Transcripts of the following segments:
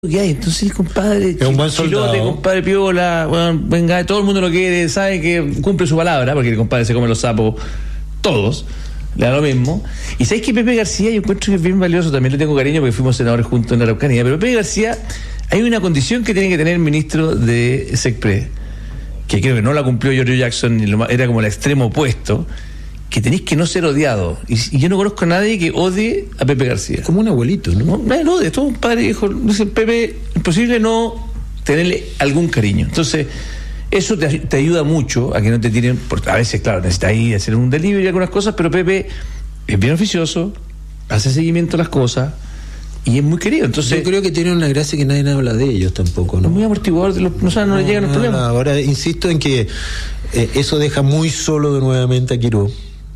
¿Qué hay? Entonces, compadre, es un buen soldado. Chilote, compadre Piola, bueno, venga, todo el mundo lo quiere, sabe que cumple su palabra, porque el compadre se come los sapos todos, le da lo mismo. Y sabéis que Pepe García, yo encuentro que es bien valioso, también le tengo cariño porque fuimos senadores juntos en la Araucanía, pero Pepe García, hay una condición que tiene que tener el ministro de SECPRE, que creo que no la cumplió Giorgio Jackson, era como el extremo opuesto, que tenéis que no ser odiado. Y yo no conozco a nadie que odie a Pepe García. Como un abuelito, ¿no? No odia, todo un padre viejo. Dice Pepe, imposible no tenerle algún cariño. Entonces, eso te ayuda mucho a que no te tiren. Porque a veces, claro, necesitas ir a hacer un delivery y algunas cosas, pero Pepe es bien oficioso, hace seguimiento a las cosas y es muy querido. Entonces, yo creo que tiene una gracia que nadie habla de ellos tampoco, ¿no? Es muy amortiguador, no le llegan los problemas. Ahora insisto en que eso deja muy solo nuevamente a Quirós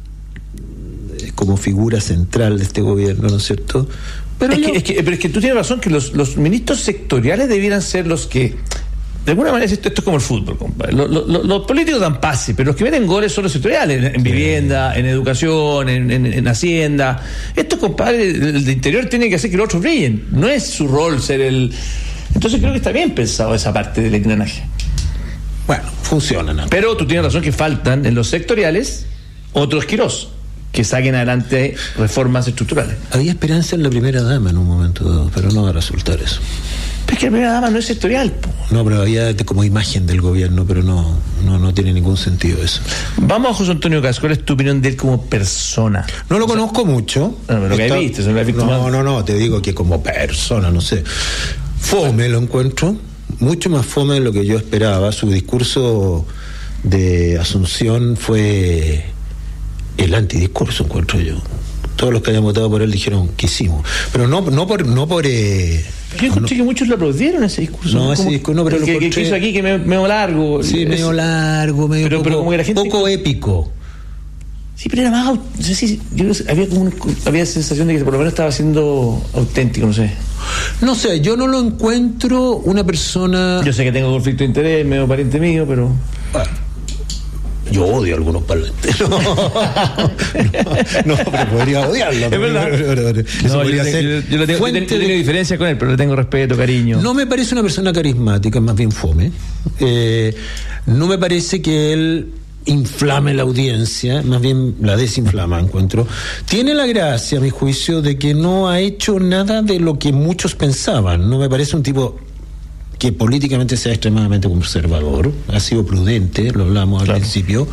como figura central de este gobierno, ¿no es cierto? Pero es que tú tienes razón que los ministros sectoriales debieran ser los que, de alguna manera, esto es como el fútbol, compadre. Los políticos dan pase, pero los que meten goles son los sectoriales, en vivienda, en educación, en hacienda. Esto, compadre, el de interior tiene que hacer que los otros brillen. No es su rol ser el... Entonces creo que está bien pensado esa parte del engranaje. Bueno, funcionan. Pero tú tienes razón que faltan en los sectoriales otros Quirós que saquen adelante reformas estructurales. Había esperanza en la primera dama en un momento dado, pero no va a resultar eso. Pero es que la primera dama no es sectorial, po. No, pero había como imagen del gobierno, pero no tiene ningún sentido eso. Vamos a José Antonio Kast. ¿Cuál es tu opinión de él como persona? No lo conozco mucho. Pero lo que has visto, no, te digo que como persona, no sé. Fome lo encuentro, mucho más fome de lo que yo esperaba. Su discurso de Asunción fue el antidiscurso, encuentro yo. Todos los que hayan votado por él dijeron que hicimos, pero no por yo escuché que muchos lo aplaudieron ese discurso. No, ese discurso no, pero lo que hizo aquí, que medio largo. Sí, medio largo, pero como que la gente poco épico. Sí, pero era más, no sé si había sensación de que por lo menos estaba siendo auténtico, no sé. No sé, yo no lo encuentro una persona. Yo sé que tengo conflicto de interés, medio pariente mío, pero yo odio a algunos parlantes. No, pero podría odiarlo. Es verdad. Yo le tengo diferencia con él, pero le tengo respeto, cariño. No me parece una persona carismática, más bien fome. No me parece que él inflame la audiencia, más bien la desinflama, encuentro. Tiene la gracia, a mi juicio, de que no ha hecho nada de lo que muchos pensaban. No me parece un tipo que políticamente sea extremadamente conservador, ha sido prudente, lo hablamos al principio.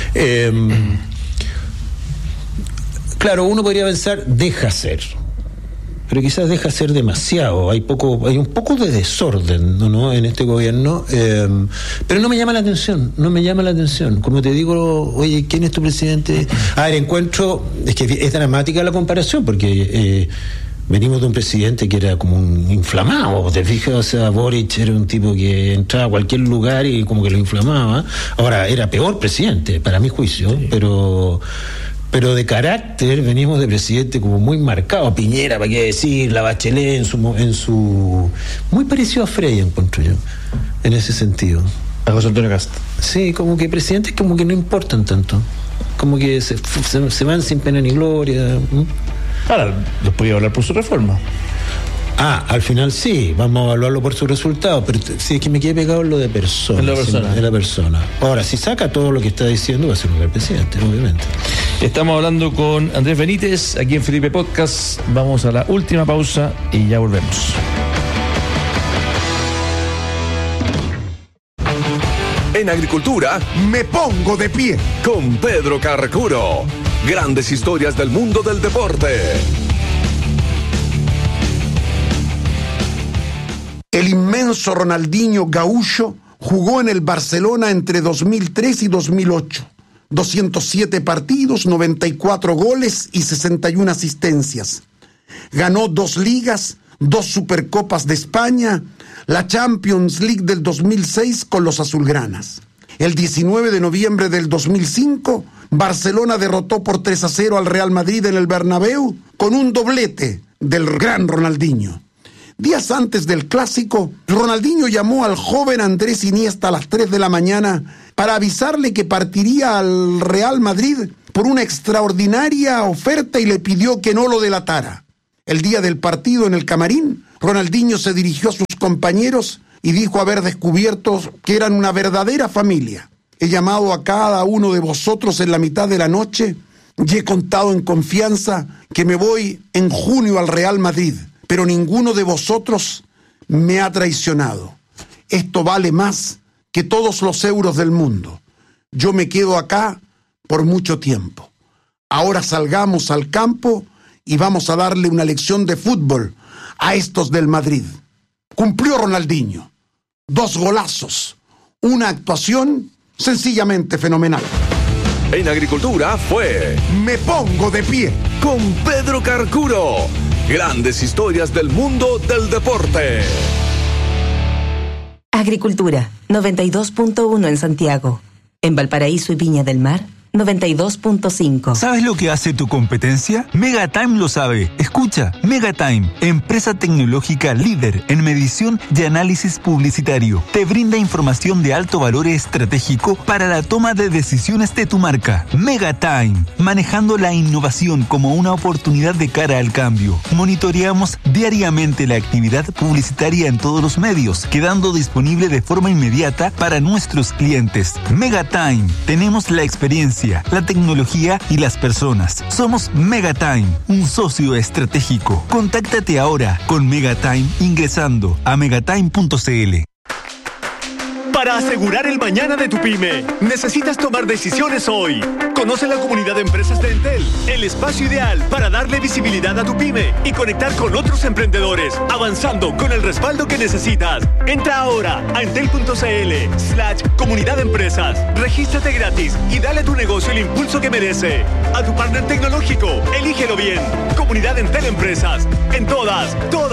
Claro, uno podría pensar, deja ser, pero quizás deja ser demasiado. Hay un poco de desorden, ¿no? En este gobierno, pero no me llama la atención. Como te digo, oye, ¿quién es tu presidente? Encuentro, es que es dramática la comparación, porque venimos de un presidente que era como un inflamado, ¿te fijas? O sea, Boric era un tipo que entraba a cualquier lugar y como que lo inflamaba. Ahora, era peor presidente, para mi juicio, sí. Pero de carácter venimos de presidente como muy marcado. Piñera, ¿para qué decir? La Bachelet en su muy parecido a Frey, encuentro yo, en ese sentido. A José Antonio Kast. Sí, como que presidentes como que no importan tanto. Como que se van sin pena ni gloria. Ahora, los podía hablar por su reforma. Al final sí, vamos a evaluarlo por su resultado, pero sí, es que me quedé pegado en lo de persona. En la persona. Ahora, si saca todo lo que está diciendo, va a ser un buen presidente, obviamente. Estamos hablando con Andrés Benítez, aquí en Felipe Podcast. Vamos a la última pausa y ya volvemos. En agricultura, me pongo de pie con Pedro Carcuro. Grandes historias del mundo del deporte. El inmenso Ronaldinho Gaúcho jugó en el Barcelona entre 2003 y 2008. 207 partidos, 94 goles y 61 asistencias. Ganó 2 ligas, 2 Supercopas de España, la Champions League del 2006 con los azulgranas. El 19 de noviembre del 2005, Barcelona derrotó por 3-0 al Real Madrid en el Bernabéu con un doblete del gran Ronaldinho. Días antes del clásico, Ronaldinho llamó al joven Andrés Iniesta a las 3 de la mañana para avisarle que partiría al Real Madrid por una extraordinaria oferta y le pidió que no lo delatara. El día del partido en el camarín, Ronaldinho se dirigió a sus compañeros y dijo haber descubierto que eran una verdadera familia. He llamado a cada uno de vosotros en la mitad de la noche y he contado en confianza que me voy en junio al Real Madrid, pero ninguno de vosotros me ha traicionado. Esto vale más que todos los euros del mundo. Yo me quedo acá por mucho tiempo. Ahora salgamos al campo y vamos a darle una lección de fútbol a estos del Madrid. Cumplió Ronaldinho. 2 golazos. Una actuación sencillamente fenomenal. En Agricultura fue Me pongo de pie con Pedro Carcuro. Grandes historias del mundo del deporte. Agricultura, 92.1 en Santiago. En Valparaíso y Viña del Mar, 92.5. ¿Sabes lo que hace tu competencia? Megatime lo sabe. Escucha, Megatime, empresa tecnológica líder en medición y análisis publicitario. Te brinda información de alto valor estratégico para la toma de decisiones de tu marca. Megatime, manejando la innovación como una oportunidad de cara al cambio. Monitoreamos diariamente la actividad publicitaria en todos los medios, quedando disponible de forma inmediata para nuestros clientes. Megatime, tenemos la experiencia, la tecnología y las personas. Somos Megatime, un socio estratégico. Contáctate ahora con Megatime ingresando a megatime.cl. Para asegurar el mañana de tu pyme, necesitas tomar decisiones hoy. Conoce la comunidad de empresas de Entel, el espacio ideal para darle visibilidad a tu pyme y conectar con otros emprendedores, avanzando con el respaldo que necesitas. Entra ahora a entel.cl/comunidad de empresas. Regístrate gratis y dale a tu negocio el impulso que merece. A tu partner tecnológico, elígelo bien. Comunidad Entel Empresas. En todas.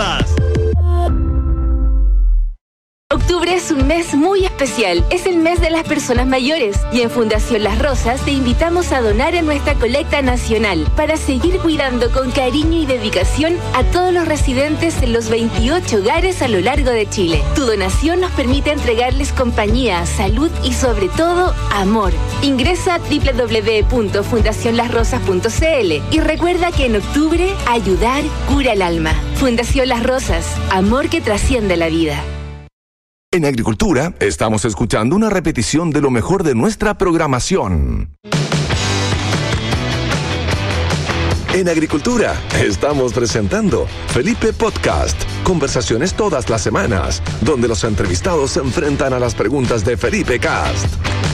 Octubre es un mes muy especial. Es el mes de las personas mayores y en Fundación Las Rosas te invitamos a donar en nuestra colecta nacional para seguir cuidando con cariño y dedicación a todos los residentes en los 28 hogares a lo largo de Chile. Tu donación nos permite entregarles compañía, salud y sobre todo amor. Ingresa a www.fundacionlasrosas.cl y recuerda que en octubre ayudar cura el alma. Fundación Las Rosas, amor que trasciende la vida. En Agricultura estamos escuchando una repetición de lo mejor de nuestra programación. En Agricultura estamos presentando Felipe Podcast. Conversaciones todas las semanas, donde los entrevistados se enfrentan a las preguntas de Felipe Cast.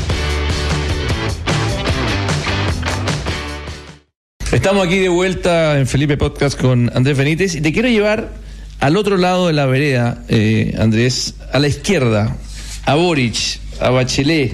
Estamos aquí de vuelta en Felipe Podcast con Andrés Benítez y te quiero llevar al otro lado de la vereda, Andrés, a la izquierda, a Boric, a Bachelet.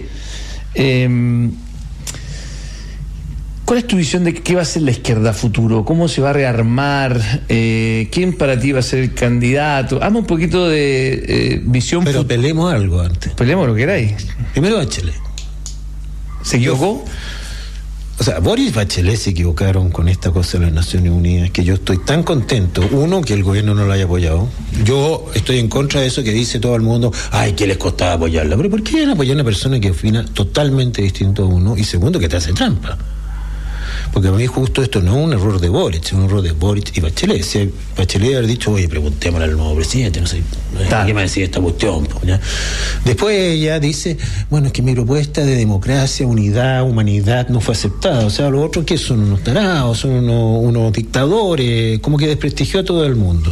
¿Cuál es tu visión de qué va a ser la izquierda a futuro? ¿Cómo se va a rearmar? ¿Quién para ti va a ser el candidato? Hazme un poquito de visión. Pero peleemos algo antes. Peleemos lo que queráis. Primero Bachelet. ¿Se equivocó? O sea, Boris y Bachelet se equivocaron con esta cosa de las Naciones Unidas, que yo estoy tan contento, uno, que el gobierno no lo haya apoyado. Yo estoy en contra de eso que dice todo el mundo, ay, ¿qué les costaba apoyarla? Pero ¿por qué van a apoyar a una persona que opina totalmente distinto a uno? Y segundo, que te hace trampa. Porque a mí justo esto no es un error de Boric, es un error de Boric y Bachelet. Si Bachelet haber dicho, oye, preguntémosle al nuevo presidente, no sé, ¿qué me decía esta cuestión? ¿Ya? Después ella dice, bueno, es que mi propuesta de democracia, unidad, humanidad no fue aceptada. O sea, los otros que son unos tarados, son unos dictadores, como que desprestigió a todo el mundo.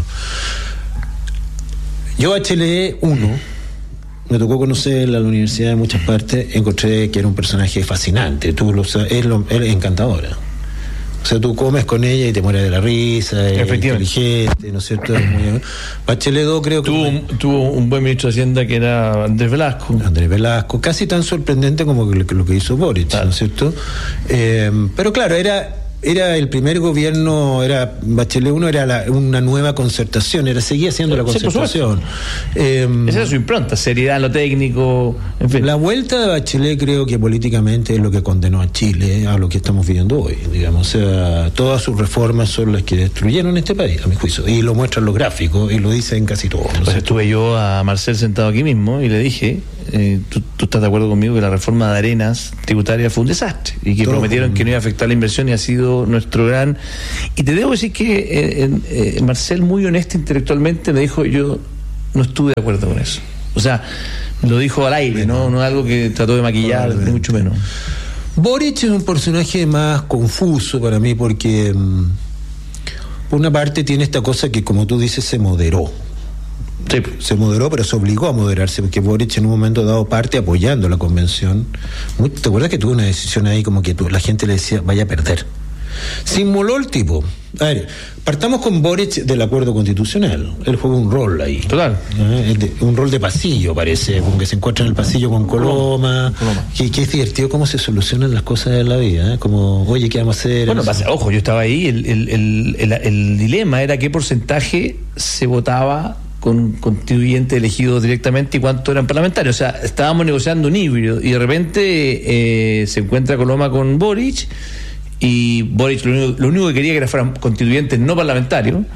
Yo Bachelet, me tocó conocerla en la universidad de muchas partes, encontré que era un personaje fascinante, tú lo sabes, es encantadora. O sea, tú comes con ella y te mueres de la risa, es inteligente, ¿no es cierto? Bachelet 2 creo que... Tuvo un buen ministro de Hacienda que era Andrés Velasco, casi tan sorprendente como lo que hizo Boric, claro. ¿No es cierto? Pero claro, era el primer gobierno, Bachelet 1 era una nueva concertación, seguía siendo la concertación. Esa era su impronta, seriedad en lo técnico, en fin. La vuelta de Bachelet creo que políticamente es lo que condenó a Chile a lo que estamos viviendo hoy, digamos. O sea, todas sus reformas son las que destruyeron este país, a mi juicio, y lo muestran los gráficos y lo dicen casi todos. Pues estuve yo a Marcel sentado aquí mismo y le dije, tú estás de acuerdo conmigo que la reforma de Arenas tributaria fue un desastre y que prometieron que no iba a afectar la inversión y ha sido nuestro gran... Y te debo decir que Marcel, muy honesto intelectualmente, me dijo, yo no estuve de acuerdo con eso. O sea, lo dijo al aire, no es algo que trató de maquillar, ni mucho menos. Boric es un personaje más confuso para mí porque por una parte tiene esta cosa que, como tú dices, se moderó. Sí. Se moderó, pero se obligó a moderarse, porque Boric en un momento dado parte apoyando la convención. ¿Te acuerdas que tuvo una decisión ahí como que la gente le decía, vaya a perder? Se inmoló el tipo. A ver, partamos con Boric del acuerdo constitucional. Él juega un rol ahí. Total. Un rol de pasillo, parece, como que se encuentra en el pasillo con Coloma. Que es divertido cómo se solucionan las cosas de la vida, como, oye, ¿qué vamos a hacer? Bueno, ojo, yo estaba ahí, el dilema era qué porcentaje se votaba con constituyentes elegidos directamente y cuánto eran parlamentarios. O sea, estábamos negociando un híbrido y de repente se encuentra Coloma con Boric, y Boric lo único que quería que fueran constituyentes no parlamentarios,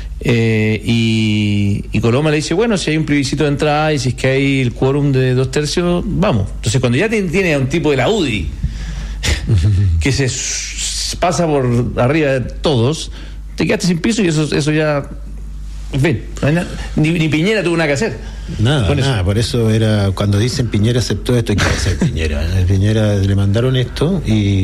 y Coloma le dice, bueno, si hay un plebiscito de entrada y si es que hay el quórum de 2/3, vamos. Entonces cuando ya tiene a un tipo de la UDI que se pasa por arriba de todos, te quedaste sin piso y eso ya... En fin, ni Piñera tuvo nada que hacer. Nada, por eso era, cuando dicen Piñera aceptó esto, hay que hacer Piñera. Piñera le mandaron esto y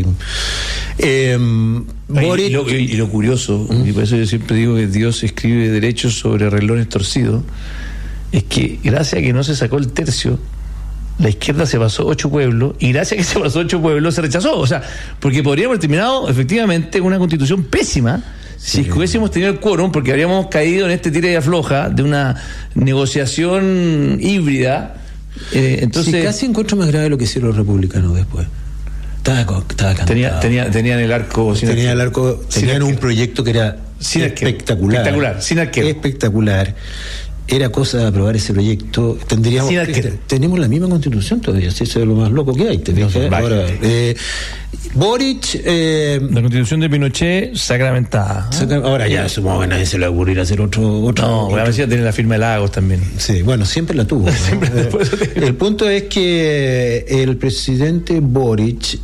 Boric... y lo curioso, y por eso yo siempre digo que Dios escribe derechos sobre renglones torcidos, es que gracias a que no se sacó el tercio, la izquierda se pasó 8 pueblos, y gracias a que se pasó 8 pueblos se rechazó. O sea, porque podríamos haber terminado efectivamente una constitución pésima si es que hubiésemos tenido el quórum, porque habríamos caído en este tira y afloja de una negociación híbrida. Entonces, casi encuentro más grave lo que hicieron los republicanos después. Estaba cantado. Tenían el arco sin arquero. Tenían un proyecto que era espectacular, sin arquero. Espectacular. Era cosa de aprobar ese proyecto. Tenemos la misma constitución todavía, si eso es lo más loco que hay. Ahora, Boric... la constitución de Pinochet sacramentada. Ahora ya, supongo que a nadie se le va a ocurrir hacer otro. No, a ver si tiene la firma de Lagos también. Sí, bueno, siempre la tuvo. El punto es que el presidente Boric...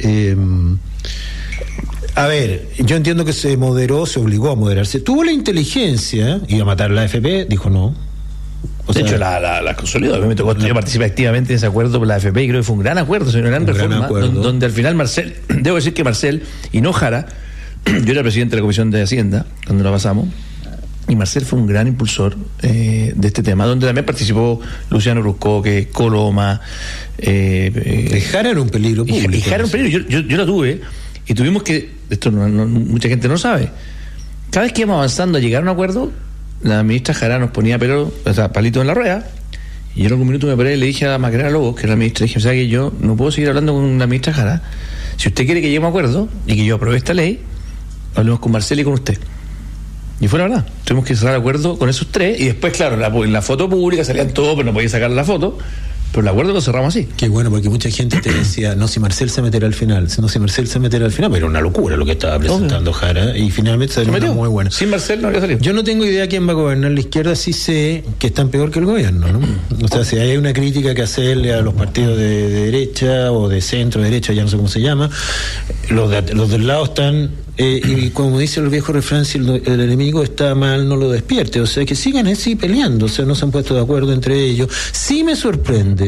a ver, yo entiendo que se moderó, se obligó a moderarse. Tuvo la inteligencia, iba a matar la AFP, dijo no. De hecho, la consolidó. A mí me tocó, yo participé activamente en ese acuerdo por la AFP y creo que fue un gran acuerdo, una gran reforma, donde al final Marcel, debo decir que Marcel y no Jara, yo era presidente de la Comisión de Hacienda cuando la pasamos, y Marcel fue un gran impulsor de este tema, donde también participó Luciano Ruscoque, Coloma. Jara era un peligro público. Y Jara era un peligro. Yo la tuve, y tuvimos que, esto mucha gente no sabe, cada vez que íbamos avanzando a llegar a un acuerdo, la ministra Jara nos ponía palito en la rueda, y yo en algún minuto me paré y le dije a Macarena Lobos, que era la ministra, dije, o sea que yo no puedo seguir hablando con la ministra Jara. Si usted quiere que lleguemos a acuerdo y que yo apruebe esta ley, hablemos con Marcel y con usted. Y fue la verdad, tuvimos que cerrar acuerdo con esos 3, y después, claro, la foto pública salían todos, pero no podía sacar la foto. Pero el acuerdo lo cerramos así. Qué bueno, porque mucha gente te decía, no, si Marcel se meterá al final, pero era una locura lo que estaba presentando Jara, y finalmente salió muy bueno. Sin Marcel no había salido. Yo no tengo idea quién va a gobernar la izquierda, sí sé que están peor que el gobierno, ¿no? O sea, si hay una crítica que hacerle a los partidos de derecha o de centro derecha, ya no sé cómo se llama, los del lado están... y como dice el viejo refrán, si el enemigo está mal, no lo despierte. O sea, que sigan así peleando. O sea, no se han puesto de acuerdo entre ellos. Sí me sorprende,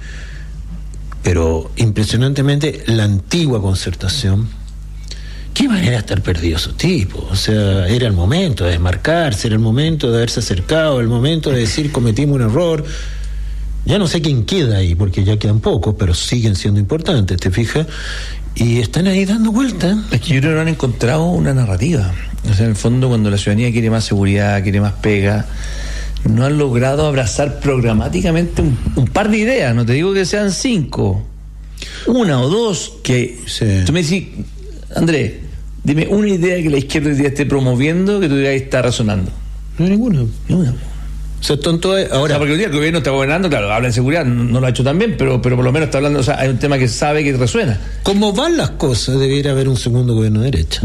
pero impresionantemente, la antigua Concertación. Qué manera de estar perdidos esos tipos. O sea, era el momento de desmarcarse, era el momento de haberse acercado, el momento de decir cometimos un error. Ya no sé quién queda ahí, porque ya quedan pocos, pero siguen siendo importantes, ¿te fijas? Y están ahí dando vueltas. Es que yo creo que no han encontrado una narrativa. O sea, en el fondo, cuando la ciudadanía quiere más seguridad, quiere más pega, no han logrado abrazar programáticamente un par de ideas. No te digo que sean 5, 1 o 2 que... Sí. Tú me decís, Andrés, dime una idea que la izquierda hoy día esté promoviendo que tú digas está razonando. No hay ninguna. O sea, tonto ahora. O sea, porque hoy día el gobierno está gobernando, claro, habla en seguridad, no lo ha hecho tan bien, pero por lo menos está hablando, o sea, hay un tema que sabe que resuena. Como van las cosas, debiera haber un segundo gobierno de derecha.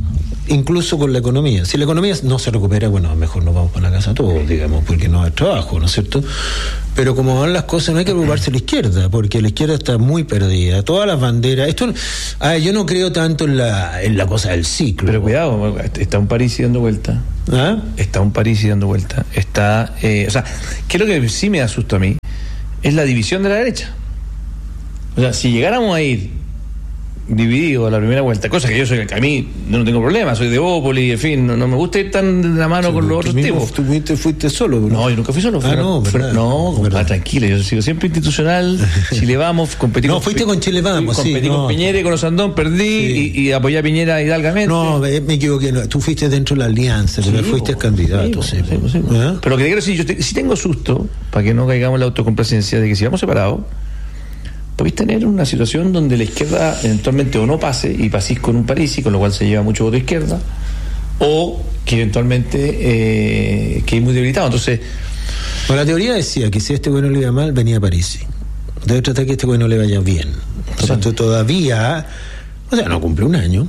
incluso con la economía. Si la economía no se recupera, bueno, mejor nos vamos para la casa todos, digamos, porque no hay trabajo, ¿no es cierto? Pero como van las cosas, no hay que preocuparse de la izquierda, porque la izquierda está muy perdida. Todas las banderas... yo no creo tanto en la cosa del ciclo. Pero cuidado, está un Parisi dando vuelta. ¿Ah? Está un Parisi dando vuelta. Está... ¿qué es lo que sí me da susto a mí? Es la división de la derecha. O sea, si llegáramos a ir dividido a la primera vuelta, cosa que a mí no tengo problema, soy de Bópoli, en fin, no me gusta ir tan de la mano con los otros tipos. Tú fuiste solo, ¿no? No, yo nunca fui solo. Tranquila, yo sigo siempre institucional. Chile Vamos, competí. No, fuiste con Chile Vamos, competí con Piñera y con Osandón, perdí y apoyé a Piñera hidalgamente. No, me equivoqué, no, tú fuiste dentro de la alianza, pero fuiste candidato. Pero lo que te quiero decir, yo sí tengo susto, para que no caigamos en la autocomplacencia, de que si vamos separados, podéis tener una situación donde la izquierda eventualmente o no pase y pasís con un Parisi, con lo cual se lleva mucho voto izquierda, o que eventualmente quede muy debilitado. Entonces, la teoría decía que si a este güey no le iba mal, venía Parisi. Debe tratar que este güey no le vaya bien. Entonces todavía, no cumple un año.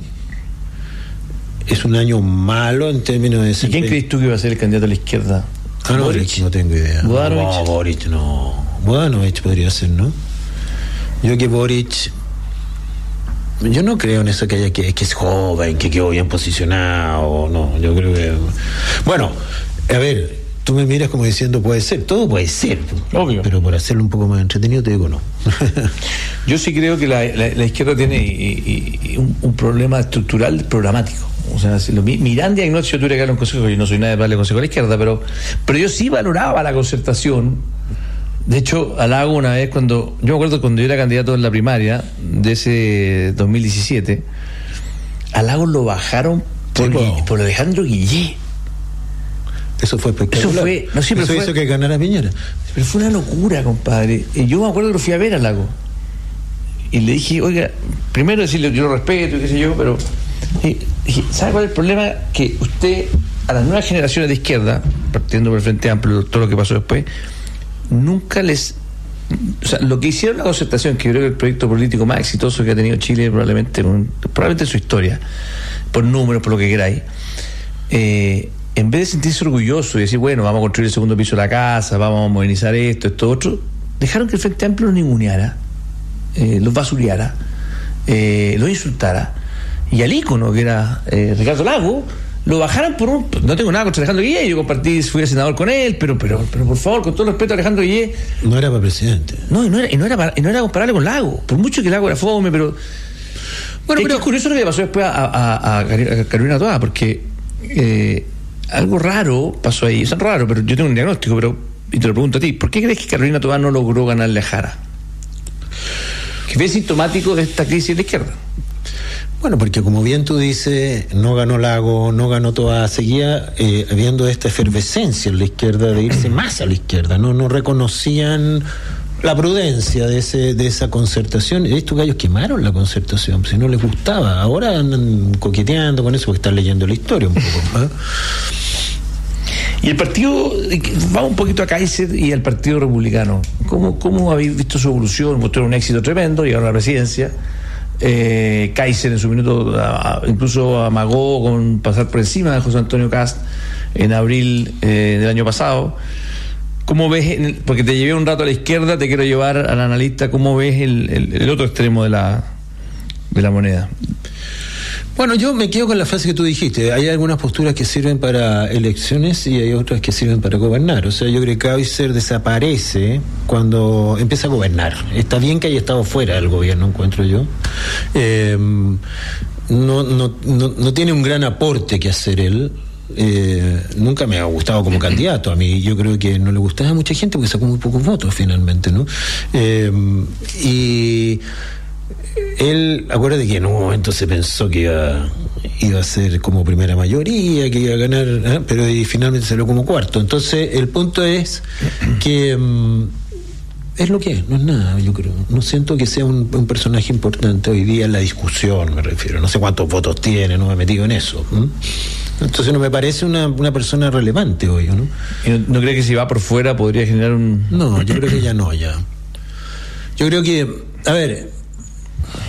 Es un año malo en términos de... ¿Y quién crees tú que iba a ser el candidato a la izquierda? Boric, no tengo idea. Boric no. Boric podría ser, ¿no? Yo que Boric, yo no creo en eso que es joven, que quedó bien posicionado, no, yo creo que... Bueno, a ver, tú me miras como diciendo puede ser, todo puede ser, obvio, pero por hacerlo un poco más entretenido te digo no. Yo sí creo que la izquierda tiene un problema estructural programático. O sea, mi gran diagnóstico, yo tuve que darle un consejo, yo no soy nadie para darle consejo a la izquierda, pero yo sí valoraba la concertación. De hecho, a Lago una vez, yo me acuerdo cuando yo era candidato en la primaria de ese 2017, a Lago lo bajaron por Alejandro Guillé. Eso fue espectacular. Eso hizo que ganara Piñera. Pero fue una locura, compadre. Y yo me acuerdo que lo fui a ver a Lago. Y le dije, oiga, primero decirle, yo lo respeto y qué sé yo, pero dije, ¿sabe cuál es el problema? Que usted, a las nuevas generaciones de izquierda, partiendo por el Frente Amplio, todo lo que pasó después, nunca les... O sea, lo que hicieron la concertación, que yo creo que es el proyecto político más exitoso que ha tenido Chile probablemente en su historia, por números, por lo que queráis, en vez de sentirse orgulloso y decir, bueno, vamos a construir el segundo piso de la casa, vamos a modernizar esto otro, dejaron que el Frente Amplio los ninguneara, los basureara, los insultara, y al ícono que era Ricardo Lago lo bajaran por un... No tengo nada contra Alejandro Guillé, yo fui senador con él, pero por favor, con todo el respeto a Alejandro Guillé... No era para presidente. No era comparable con Lago, por mucho que Lago era fome, pero... Bueno, pero es curioso lo que le pasó después a Carolina Toá, porque algo raro pasó ahí. Es raro, pero yo tengo un diagnóstico, y te lo pregunto a ti, ¿por qué crees que Carolina Toá no logró ganarle a Jara? Que fue sintomático de esta crisis de la izquierda. Bueno, porque como bien tú dices, no ganó Lago, no ganó Toá, seguía habiendo esta efervescencia en la izquierda de irse más a la izquierda, no reconocían la prudencia de esa concertación. Estos gallos quemaron la concertación, si no les gustaba, ahora andan coqueteando con eso porque están leyendo la historia un poco. Y el partido, vamos un poquito a Kaiser y al Partido Republicano, ¿cómo habéis visto su evolución? Mostró un éxito tremendo, llegaron a la presidencia. Kaiser en su minuto incluso amagó con pasar por encima de José Antonio Kast en abril del año pasado. ¿Cómo ves, porque te llevé un rato a la izquierda, te quiero llevar al analista, cómo ves el otro extremo de la moneda? Bueno, yo me quedo con la frase que tú dijiste. Hay algunas posturas que sirven para elecciones y hay otras que sirven para gobernar. O sea, yo creo que Kaiser desaparece cuando empieza a gobernar. Está bien que haya estado fuera del gobierno, encuentro yo. No tiene un gran aporte que hacer él. Nunca me ha gustado como candidato. A mí yo creo que no le gustaba a mucha gente porque sacó muy pocos votos finalmente, ¿no? Y él, acuérdate que en un momento se pensó que iba a ser como primera mayoría, que iba a ganar, pero finalmente salió como cuarto. Entonces el punto es que es lo que es, no es nada, yo creo. No siento que sea un personaje importante hoy día en la discusión, me refiero. No sé cuántos votos tiene, no me he metido en eso. Entonces no me parece una persona relevante hoy, ¿no? ¿Y no cree que si va por fuera podría generar un...? No, yo creo que ya no, ya. Yo creo que, a ver,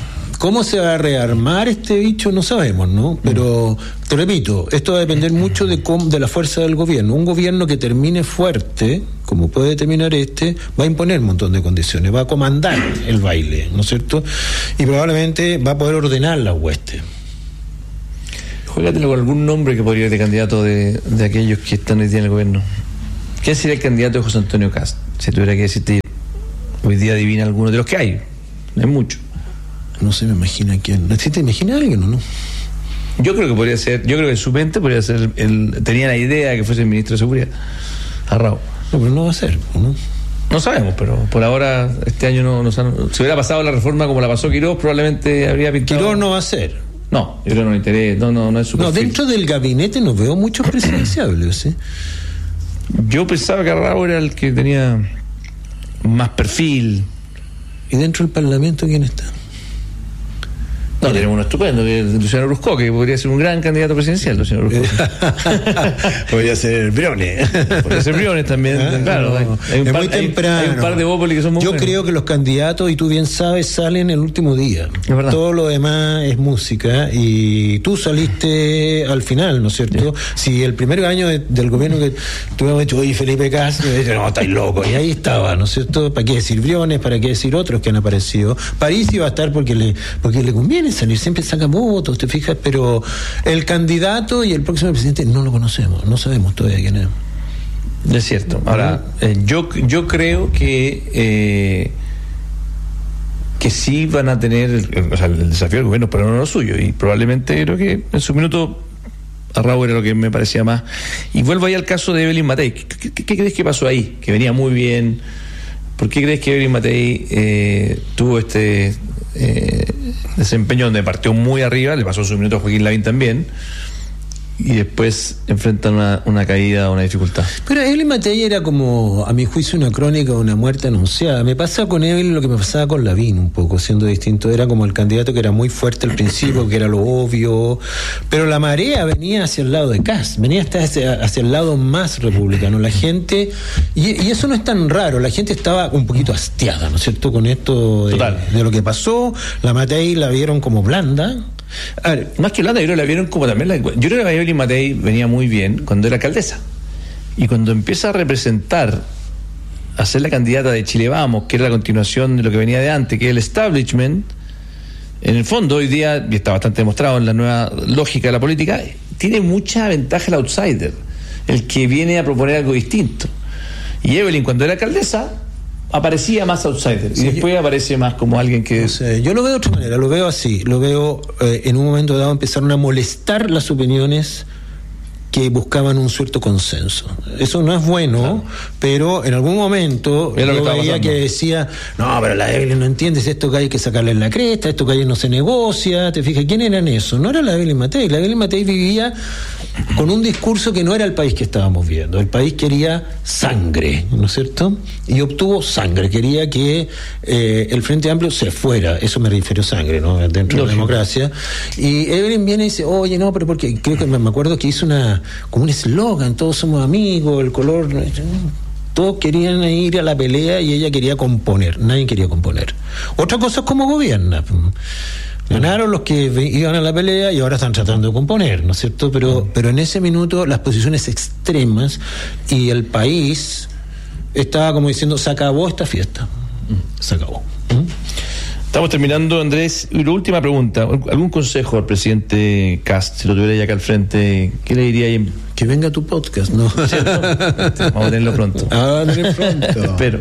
¿Cómo se va a rearmar este bicho? No sabemos, ¿no? Pero, te repito, esto va a depender mucho de la fuerza del gobierno. Un gobierno que termine fuerte, como puede terminar va a imponer un montón de condiciones, va a comandar el baile, ¿no es cierto? Y probablemente va a poder ordenar las huestes. Juégatelo con algún nombre que podría ser de candidato de aquellos que están hoy día en el gobierno. ¿Quién sería el candidato de José Antonio Kast? Si tuviera que decirte, hoy día adivina alguno de los que hay. No hay mucho. No se me imagina quién. ¿Te imaginas alguien o no? Yo creo que podría ser, yo creo que en su mente podría ser, tenía la idea de que fuese el ministro de Seguridad, Arrau. No, pero no va a ser, ¿no? No sabemos, pero por ahora este año si hubiera pasado la reforma como la pasó Quirós, probablemente habría pintado. Quirós no va a ser. No, yo creo que no le interesa, no es su perfil. No, dentro del gabinete no veo muchos presidenciables, ¿sí? Yo pensaba que Arrau era el que tenía más perfil. ¿Y dentro del Parlamento quién está? No, tenemos uno estupendo, que es Luciano Brusco, que podría ser un gran candidato presidencial, Luciano Brusco. Podría ser Briones. Podría ser Briones también, claro. No, hay muy temprano. Hay un par de Bópoli que son muy buenos. Yo creo que los candidatos, y tú bien sabes, salen el último día. Es verdad. Todo lo demás es música, y tú saliste al final, ¿no es cierto? Sí. Si el primer año del gobierno que tuvimos dicho, oye, Felipe Kast, no, estáis locos, y ahí estaba, ¿no es cierto? ¿Para qué decir Briones? ¿Para qué decir otros que han aparecido? París iba a estar porque le conviene salir, siempre saca votos, te fijas, pero el candidato y el próximo presidente no lo conocemos, no sabemos todavía quién es. Es cierto. Ahora, yo creo que sí van a tener el desafío del gobierno, pero no lo suyo, y probablemente creo que en su minuto Arrau era lo que me parecía más. Y vuelvo ahí al caso de Evelyn Matei. ¿Qué crees que pasó ahí? Que venía muy bien. ¿Por qué crees que Evelyn Matei tuvo desempeño donde partió muy arriba? Le pasó su minuto a Joaquín Lavín también, y después enfrentan una caída, una dificultad. Pero Evelyn Matei era como, a mi juicio, una crónica de una muerte anunciada. Me pasa con Evelyn lo que me pasaba con Lavín, un poco, siendo distinto. Era como el candidato que era muy fuerte al principio, que era lo obvio, pero la marea venía hacia el lado de Kast, venía hacia el lado más republicano. La gente, y eso no es tan raro, la gente estaba un poquito hastiada, ¿no es cierto?, con esto de lo que pasó. La Matei la vieron como blanda. A ver, más que blanda, yo creo que la vieron como también yo creo que Evelyn Matei venía muy bien cuando era alcaldesa, y cuando empieza a representar, a ser la candidata de Chile Vamos, que era la continuación de lo que venía de antes, que es el establishment, en el fondo hoy día, y está bastante demostrado en la nueva lógica de la política, tiene mucha ventaja el outsider, el que viene a proponer algo distinto. Y Evelyn, cuando era alcaldesa, aparecía más outsider, y después aparece más como alguien que... No sé, yo lo veo de otra manera, lo veo así, lo veo en un momento dado empezaron a molestar las opiniones que buscaban un cierto consenso. Eso no es bueno, claro, pero en algún momento yo veía que decía, no, pero la Evelyn no entiende, esto que hay que sacarle en la cresta, esto que hay no se negocia, te fijas, ¿quién eran esos? No era la Evelyn Matei. La Evelyn Matei vivía con un discurso que no era el país que estábamos viendo. El país quería sangre, ¿no es cierto? Y obtuvo sangre, quería que el Frente Amplio se fuera, eso me refiero a sangre, ¿no? Dentro de la democracia. Y Evelyn viene y dice, oye, no, pero porque creo que me acuerdo que hizo como un eslogan, todos somos amigos, el color, todos querían ir a la pelea y ella quería componer, nadie quería componer. Otra cosa es cómo gobierna. Ganaron los que iban a la pelea y ahora están tratando de componer, ¿no es cierto? Pero en ese minuto las posiciones extremas y el país estaba como diciendo, se acabó esta fiesta, se acabó. Estamos terminando, Andrés, y la última pregunta. ¿Algún consejo al presidente Kast, si lo tuviera ya acá al frente, qué le diría ahí? Que venga a tu podcast, ¿no? ¿Cierto? Vamos a tenerlo pronto. Vamos a tenerlo pronto. Espero.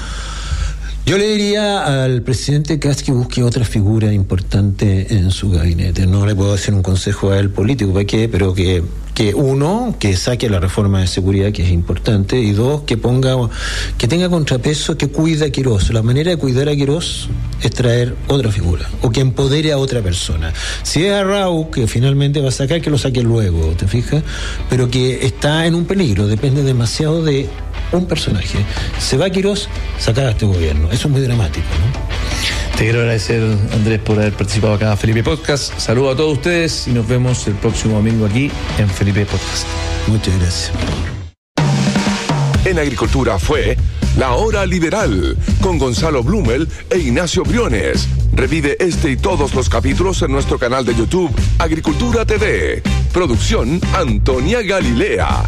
Yo le diría al presidente Kast que busque otra figura importante en su gabinete. No le puedo hacer un consejo a él político, ¿para qué? Pero que uno, que saque la reforma de seguridad, que es importante, y dos, que tenga contrapeso, que cuide a Quirós. La manera de cuidar a Quirós es traer otra figura, o que empodere a otra persona. Si es Arrau, que finalmente va a sacar, que lo saque luego, ¿te fijas? Pero que está en un peligro, depende demasiado de un personaje. Se va Quirós, sacar a este gobierno. Eso es muy dramático, ¿no? Te quiero agradecer, Andrés, por haber participado acá en Felipe Podcast. Saludos a todos ustedes y nos vemos el próximo domingo aquí en Felipe Podcast. Muchas gracias. En Agricultura fue La Hora Liberal con Gonzalo Blumel e Ignacio Briones. Revive este y todos los capítulos en nuestro canal de YouTube Agricultura TV. Producción Antonia Galilea.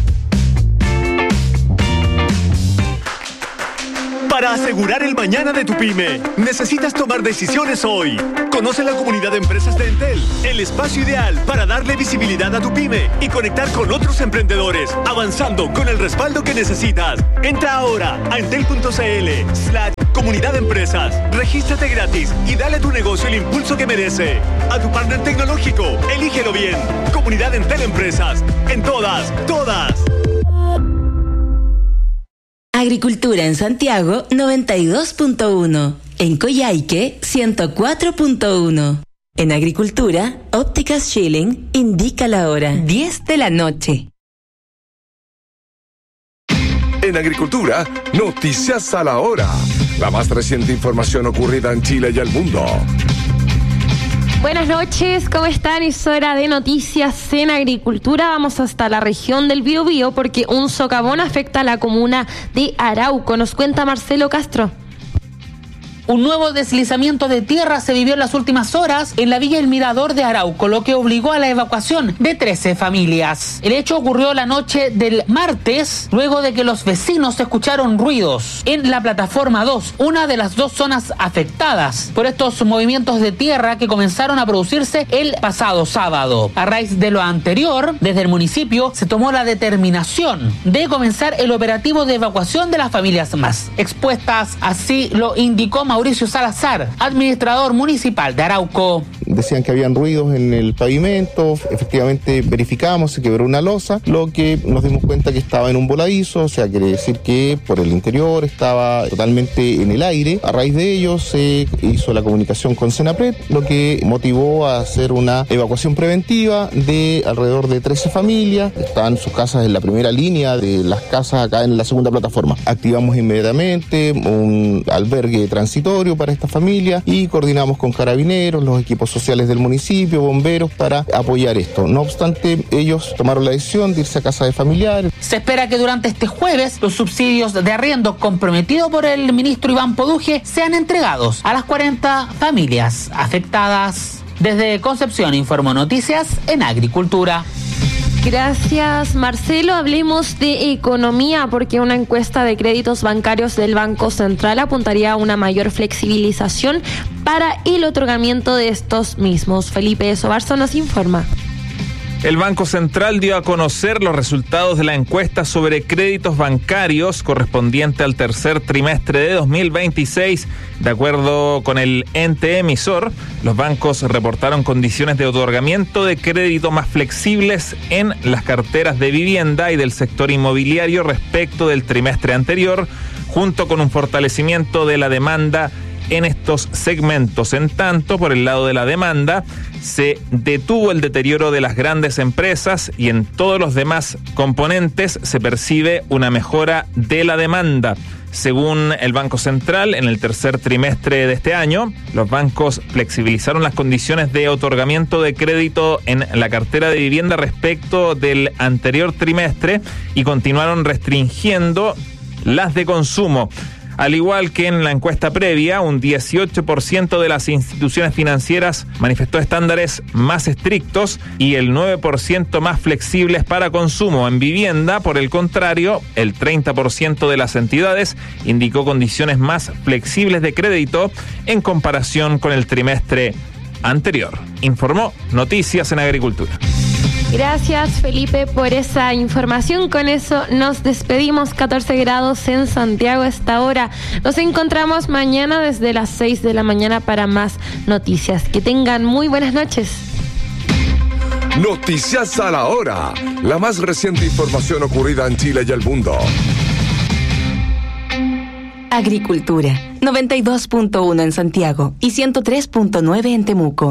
Para asegurar el mañana de tu pyme, necesitas tomar decisiones hoy. Conoce la comunidad de empresas de Entel, el espacio ideal para darle visibilidad a tu pyme y conectar con otros emprendedores, avanzando con el respaldo que necesitas. Entra ahora a entel.cl/comunidad de empresas, regístrate gratis y dale a tu negocio el impulso que merece. A tu partner tecnológico, elígelo bien. Comunidad Entel Empresas, en todas. Agricultura en Santiago 92.1. En Coyhaique 104.1. En Agricultura, Ópticas Schilling indica la hora 10 de la noche. En Agricultura, noticias a la hora. La más reciente información ocurrida en Chile y el mundo. Buenas noches, ¿cómo están? Es hora de noticias en Agricultura. Vamos hasta la región del Biobío porque un socavón afecta a la comuna de Arauco. Nos cuenta Marcelo Castro. Un nuevo deslizamiento de tierra se vivió en las últimas horas en la Villa El Mirador de Arauco, lo que obligó a la evacuación de 13 familias. El hecho ocurrió la noche del martes, luego de que los vecinos escucharon ruidos en la plataforma 2, una de las dos zonas afectadas por estos movimientos de tierra que comenzaron a producirse el pasado sábado. A raíz de lo anterior, desde el municipio se tomó la determinación de comenzar el operativo de evacuación de las familias más expuestas, así lo indicó Mauricio Salazar, administrador municipal de Arauco. Decían que habían ruidos en el pavimento, efectivamente verificamos, se quebró una losa, lo que nos dimos cuenta que estaba en un voladizo, o sea, quiere decir que por el interior estaba totalmente en el aire. A raíz de ello se hizo la comunicación con Senapred, lo que motivó a hacer una evacuación preventiva de alrededor de 13 familias. Están sus casas en la primera línea de las casas acá en la segunda plataforma. Activamos inmediatamente un albergue transitorio para esta familia y coordinamos con carabineros, los equipos sociales del municipio, bomberos para apoyar esto. No obstante, ellos tomaron la decisión de irse a casa de familiares. Se espera que durante este jueves los subsidios de arriendo comprometidos por el ministro Iván Poduje sean entregados a las 40 familias afectadas. Desde Concepción informó Noticias en Agricultura. Gracias, Marcelo. Hablemos de economía porque una encuesta de créditos bancarios del Banco Central apuntaría a una mayor flexibilización para el otorgamiento de estos mismos. Felipe Sobarzo nos informa. El Banco Central dio a conocer los resultados de la encuesta sobre créditos bancarios correspondiente al tercer trimestre de 2026. De acuerdo con el ente emisor, los bancos reportaron condiciones de otorgamiento de crédito más flexibles en las carteras de vivienda y del sector inmobiliario respecto del trimestre anterior, junto con un fortalecimiento de la demanda en estos segmentos. En tanto, por el lado de la demanda, se detuvo el deterioro de las grandes empresas y en todos los demás componentes se percibe una mejora de la demanda. Según el Banco Central, en el tercer trimestre de este año, los bancos flexibilizaron las condiciones de otorgamiento de crédito en la cartera de vivienda respecto del anterior trimestre y continuaron restringiendo las de consumo. Al igual que en la encuesta previa, un 18% de las instituciones financieras manifestó estándares más estrictos y el 9% más flexibles para consumo. En vivienda, por el contrario, el 30% de las entidades indicó condiciones más flexibles de crédito en comparación con el trimestre anterior. Informó Noticias en Agricultura. Gracias, Felipe, por esa información. Con eso nos despedimos. 14 grados en Santiago a esta hora. Nos encontramos mañana desde las 6 de la mañana para más noticias. Que tengan muy buenas noches. Noticias a la hora. La más reciente información ocurrida en Chile y el mundo. Agricultura, 92.1 en Santiago y 103.9 en Temuco.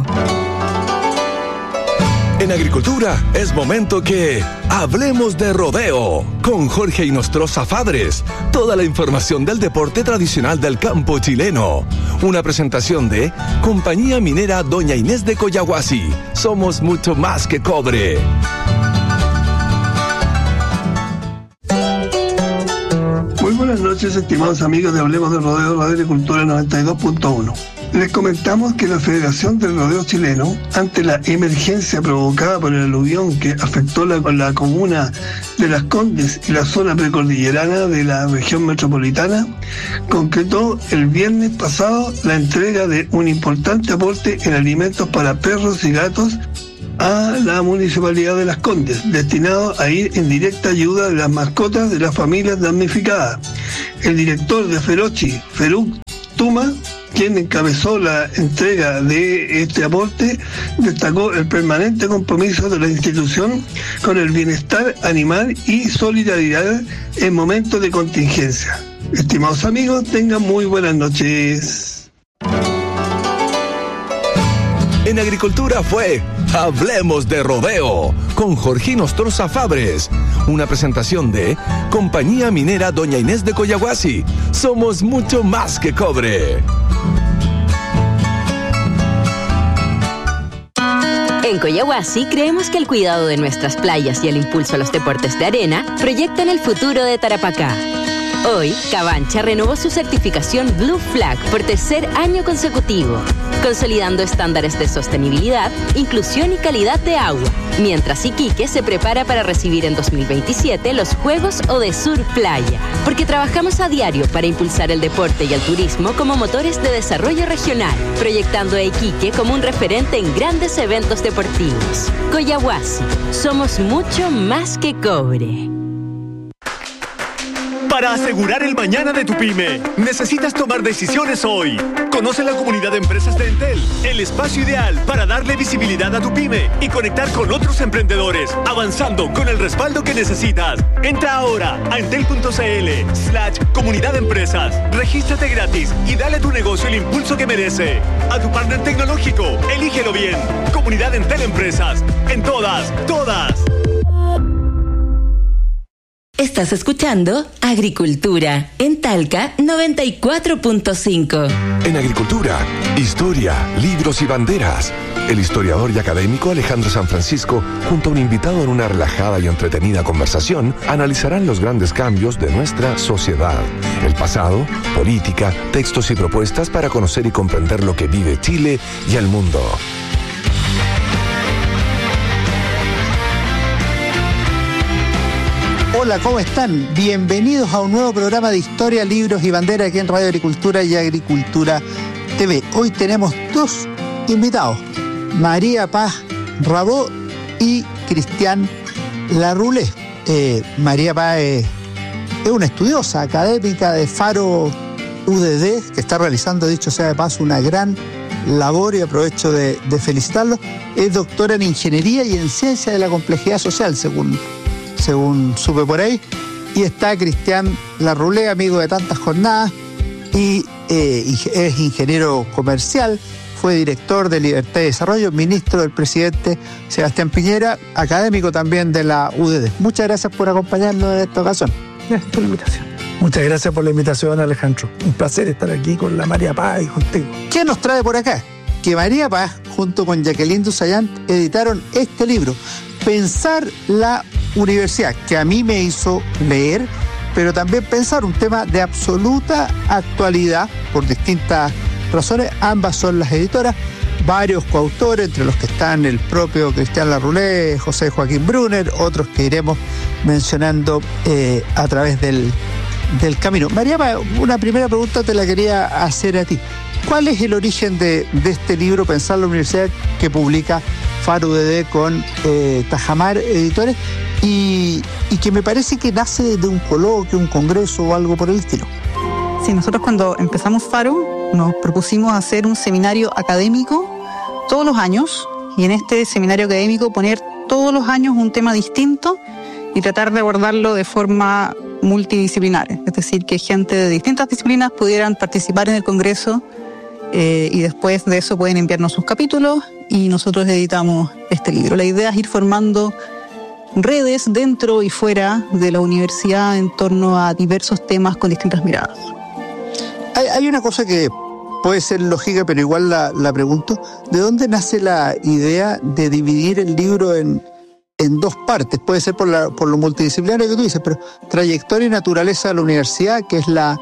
En Agricultura es momento que hablemos de rodeo con Jorge Inostroza Fabres. Toda la información del deporte tradicional del campo chileno. Una presentación de Compañía Minera Doña Inés de Coyahuasi. Somos mucho más que cobre. Muy buenas noches, estimados amigos de Hablemos de Rodeo de Agricultura 92.1. Les comentamos que la Federación del Rodeo Chileno, ante la emergencia provocada por el aluvión que afectó la comuna de Las Condes y la zona precordillerana de la región metropolitana, concretó el viernes pasado la entrega de un importante aporte en alimentos para perros y gatos a la Municipalidad de Las Condes, destinado a ir en directa ayuda de las mascotas de las familias damnificadas. El director de Ferochi, Feruk Tuma, quien encabezó la entrega de este aporte, destacó el permanente compromiso de la institución con el bienestar animal y solidaridad en momentos de contingencia. Estimados amigos, tengan muy buenas noches. En Agricultura fue Hablemos de Rodeo con Jorge Nostroza Fabres. Una presentación de Compañía Minera Doña Inés de Coyahuasi. Somos mucho más que cobre. En Coyahuasi creemos que el cuidado de nuestras playas y el impulso a los deportes de arena proyectan el futuro de Tarapacá. Hoy, Cabancha renovó su certificación Blue Flag por tercer año consecutivo, consolidando estándares de sostenibilidad, inclusión y calidad de agua, mientras Iquique se prepara para recibir en 2027 los Juegos Odesur Playa, porque trabajamos a diario para impulsar el deporte y el turismo como motores de desarrollo regional, proyectando a Iquique como un referente en grandes eventos deportivos. Coyahuasi, somos mucho más que cobre. Para asegurar el mañana de tu pyme, necesitas tomar decisiones hoy. Conoce la comunidad de empresas de Entel, el espacio ideal para darle visibilidad a tu pyme y conectar con otros emprendedores, avanzando con el respaldo que necesitas. Entra ahora a entel.cl/comunidad de empresas. Regístrate gratis y dale a tu negocio el impulso que merece. A tu partner tecnológico, elígelo bien. Comunidad Entel Empresas. En todas. Estás escuchando Agricultura en Talca 94.5. En Agricultura, historia, libros y banderas. El historiador y académico Alejandro San Francisco, junto a un invitado en una relajada y entretenida conversación, analizarán los grandes cambios de nuestra sociedad. El pasado, política, textos y propuestas para conocer y comprender lo que vive Chile y el mundo. Hola, ¿cómo están? Bienvenidos a un nuevo programa de historia, libros y bandera aquí en Radio Agricultura y Agricultura TV. Hoy tenemos dos invitados, María Paz Rabó y Cristian Larroulé. María Paz es una estudiosa académica de Faro UDD, que está realizando, dicho sea de paso, una gran labor y aprovecho de felicitarlo. Es doctora en Ingeniería y en Ciencia de la Complejidad Social, según supe por ahí. Y está Cristian Larroulé, amigo de tantas jornadas, y es ingeniero comercial, fue director de Libertad y Desarrollo, ministro del presidente Sebastián Piñera, académico también de la UDD. Muchas gracias por acompañarnos en esta ocasión. Gracias por la invitación. Muchas gracias por la invitación, Alejandro. Un placer estar aquí con la María Paz y contigo. ¿Qué nos trae por acá? Que María Paz, junto con Jacqueline Dusayant, editaron este libro, Pensar la Universidad, que a mí me hizo leer, pero también pensar un tema de absoluta actualidad por distintas razones. Ambas son las editoras, varios coautores, entre los que están el propio Cristian Larroulé, José Joaquín Brunner, otros que iremos mencionando a través del camino. María, una primera pregunta te la quería hacer a ti. ¿Cuál es el origen de este libro, Pensar la Universidad, que publica Faro UDD con Tajamar Editores, y que me parece que nace de un coloquio, un congreso o algo por el estilo? Sí, nosotros cuando empezamos Faro nos propusimos hacer un seminario académico todos los años, y en este seminario académico poner todos los años un tema distinto y tratar de abordarlo de forma multidisciplinar, es decir, que gente de distintas disciplinas pudieran participar en el congreso, y después de eso pueden enviarnos sus capítulos y nosotros editamos este libro. La idea es ir formando redes dentro y fuera de la universidad en torno a diversos temas con distintas miradas. Hay una cosa que puede ser lógica, pero igual la pregunto. ¿De dónde nace la idea de dividir el libro en dos partes? Puede ser por lo multidisciplinario que tú dices, pero trayectoria y naturaleza de la universidad, que es la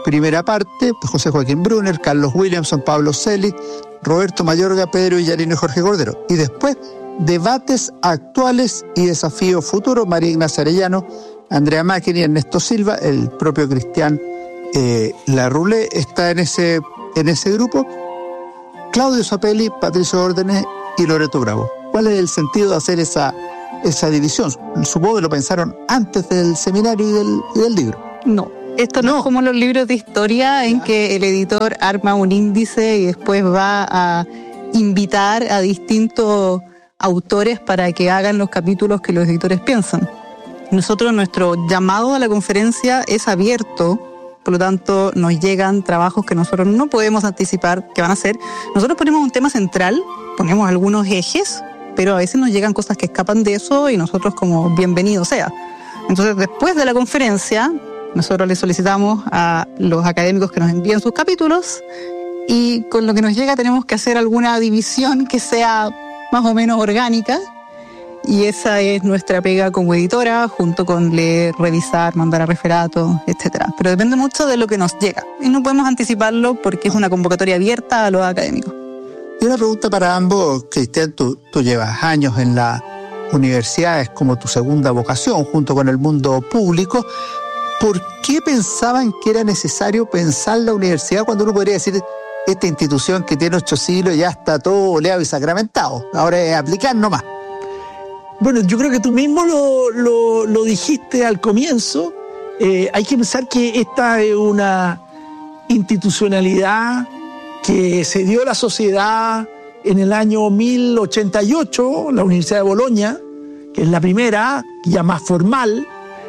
primera parte, José Joaquín Brunner, Carlos Williamson, Pablo Celi, Roberto Mayorga, Pedro Villarino y Jorge Cordero. Y después, debates actuales y desafíos futuros, María Ignacia Arellano, Andrea Macchini, Ernesto Silva, el propio Cristian Larroulé está en ese grupo, Claudio Zapelli, Patricio Órdenes y Loreto Bravo. ¿Cuál es el sentido de hacer esa división? Supongo que lo pensaron antes del seminario y del libro. No, esto no es como los libros de historia en que el editor arma un índice y después va a invitar a distintos autores para que hagan los capítulos que los editores piensan. Nosotros, nuestro llamado a la conferencia es abierto, por lo tanto nos llegan trabajos que nosotros no podemos anticipar que van a ser. Nosotros ponemos un tema central, ponemos algunos ejes, pero a veces nos llegan cosas que escapan de eso y nosotros como bienvenido sea. Entonces, después de la conferencia, nosotros le solicitamos a los académicos que nos envíen sus capítulos y con lo que nos llega tenemos que hacer alguna división que sea más o menos orgánica y esa es nuestra pega como editora, junto con leer, revisar, mandar a referatos, etcétera. Pero depende mucho de lo que nos llega y no podemos anticiparlo porque es una convocatoria abierta a los académicos. Y una pregunta para ambos, Cristian, tú llevas años en la universidad, es como tu segunda vocación junto con el mundo público. ¿Por qué pensaban que era necesario pensar la universidad cuando uno podría decir esta institución que tiene 8 siglos ya está todo oleado y sacramentado? Ahora es aplicar nomás. Bueno, yo creo que tú mismo lo dijiste al comienzo. Hay que pensar que esta es una institucionalidad que se dio a la sociedad en el año 1088, la Universidad de Bolonia, que es la primera, ya más formal,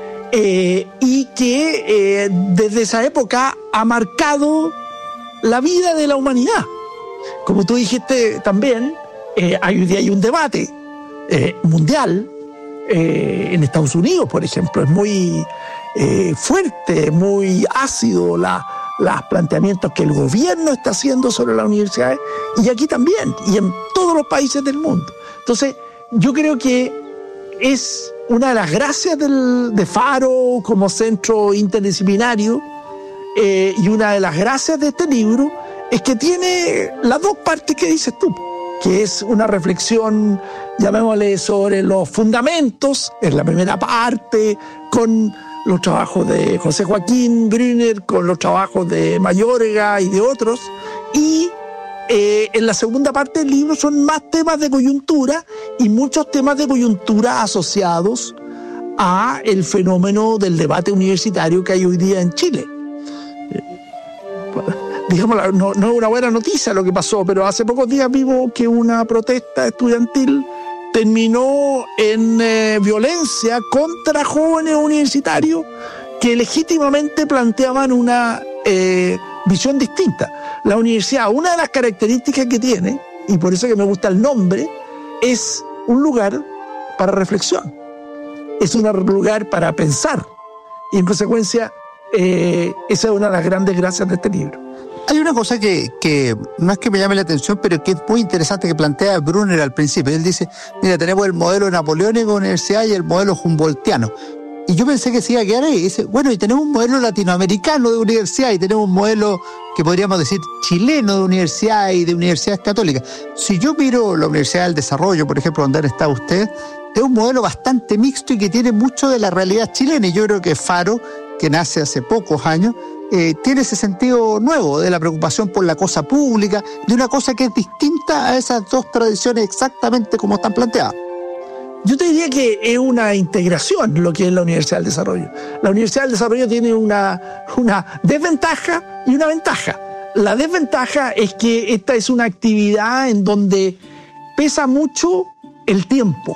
y que desde esa época ha marcado la vida de la humanidad. Como tú dijiste también, hoy día hay un debate mundial en Estados Unidos, por ejemplo, es muy fuerte, muy ácido los planteamientos que el gobierno está haciendo sobre las universidades, y aquí también, y en todos los países del mundo. Entonces, yo creo que es una de las gracias de Faro como centro interdisciplinario, y una de las gracias de este libro es que tiene las dos partes que dices tú, que es una reflexión, llamémosle, sobre los fundamentos, en la primera parte, con los trabajos de José Joaquín Brunner, con los trabajos de Mayorga y de otros, y en la segunda parte del libro son más temas de coyuntura y muchos temas de coyuntura asociados a el fenómeno del debate universitario que hay hoy día en Chile. Digamos, no es una buena noticia lo que pasó, pero hace pocos días vimos que una protesta estudiantil terminó en violencia contra jóvenes universitarios que legítimamente planteaban una visión distinta. La universidad, una de las características que tiene, y por eso que me gusta el nombre, es un lugar para reflexión, es un lugar para pensar, y en consecuencia esa es una de las grandes gracias de este libro. Hay una cosa que no es que me llame la atención, pero que es muy interesante que plantea Brunner al principio. Él dice, mira, tenemos el modelo napoleónico de universidad y el modelo humboldtiano. Y yo pensé que se iba a quedar ahí. Y dice, bueno, y tenemos un modelo latinoamericano de universidad y tenemos un modelo que podríamos decir chileno de universidad y de universidades católicas. Si yo miro la Universidad del Desarrollo, por ejemplo, donde está usted, es un modelo bastante mixto y que tiene mucho de la realidad chilena. Y yo creo que Faro, que nace hace pocos años, tiene ese sentido nuevo de la preocupación por la cosa pública, de una cosa que es distinta a esas dos tradiciones exactamente como están planteadas. Yo te diría que es una integración lo que es la Universidad del Desarrollo. La Universidad del Desarrollo tiene una desventaja y una ventaja. La desventaja es que esta es una actividad en donde pesa mucho el tiempo.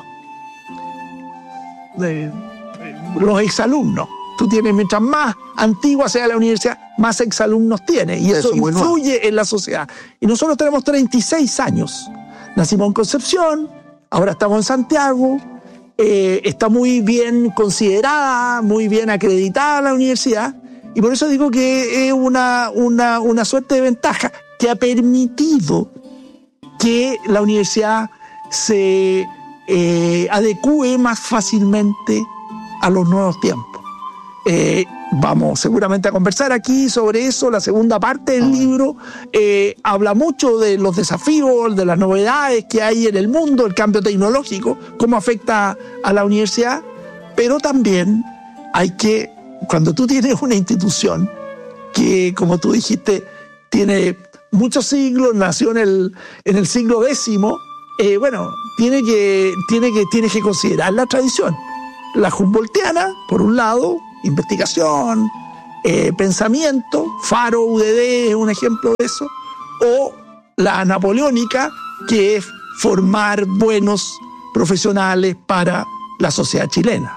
Los exalumnos. Tú tienes, mientras más antigua sea la universidad, más exalumnos tienes. Y eso influye en la sociedad. Y nosotros tenemos 36 años. Nacimos en Concepción, ahora estamos en Santiago. Está muy bien considerada, muy bien acreditada la universidad. Y por eso digo que es una suerte de ventaja que ha permitido que la universidad se adecúe más fácilmente a los nuevos tiempos. vamos seguramente a conversar aquí sobre eso. La segunda parte del libro habla mucho de los desafíos, de las novedades que hay en el mundo, el cambio tecnológico, cómo afecta a la universidad, pero también hay que, cuando tú tienes una institución que, como tú dijiste, tiene muchos siglos, nació en el siglo X, tiene que considerar la tradición. La Humboldtiana, por un lado, investigación, pensamiento, Faro, UDD es un ejemplo de eso, o la napoleónica, que es formar buenos profesionales para la sociedad chilena.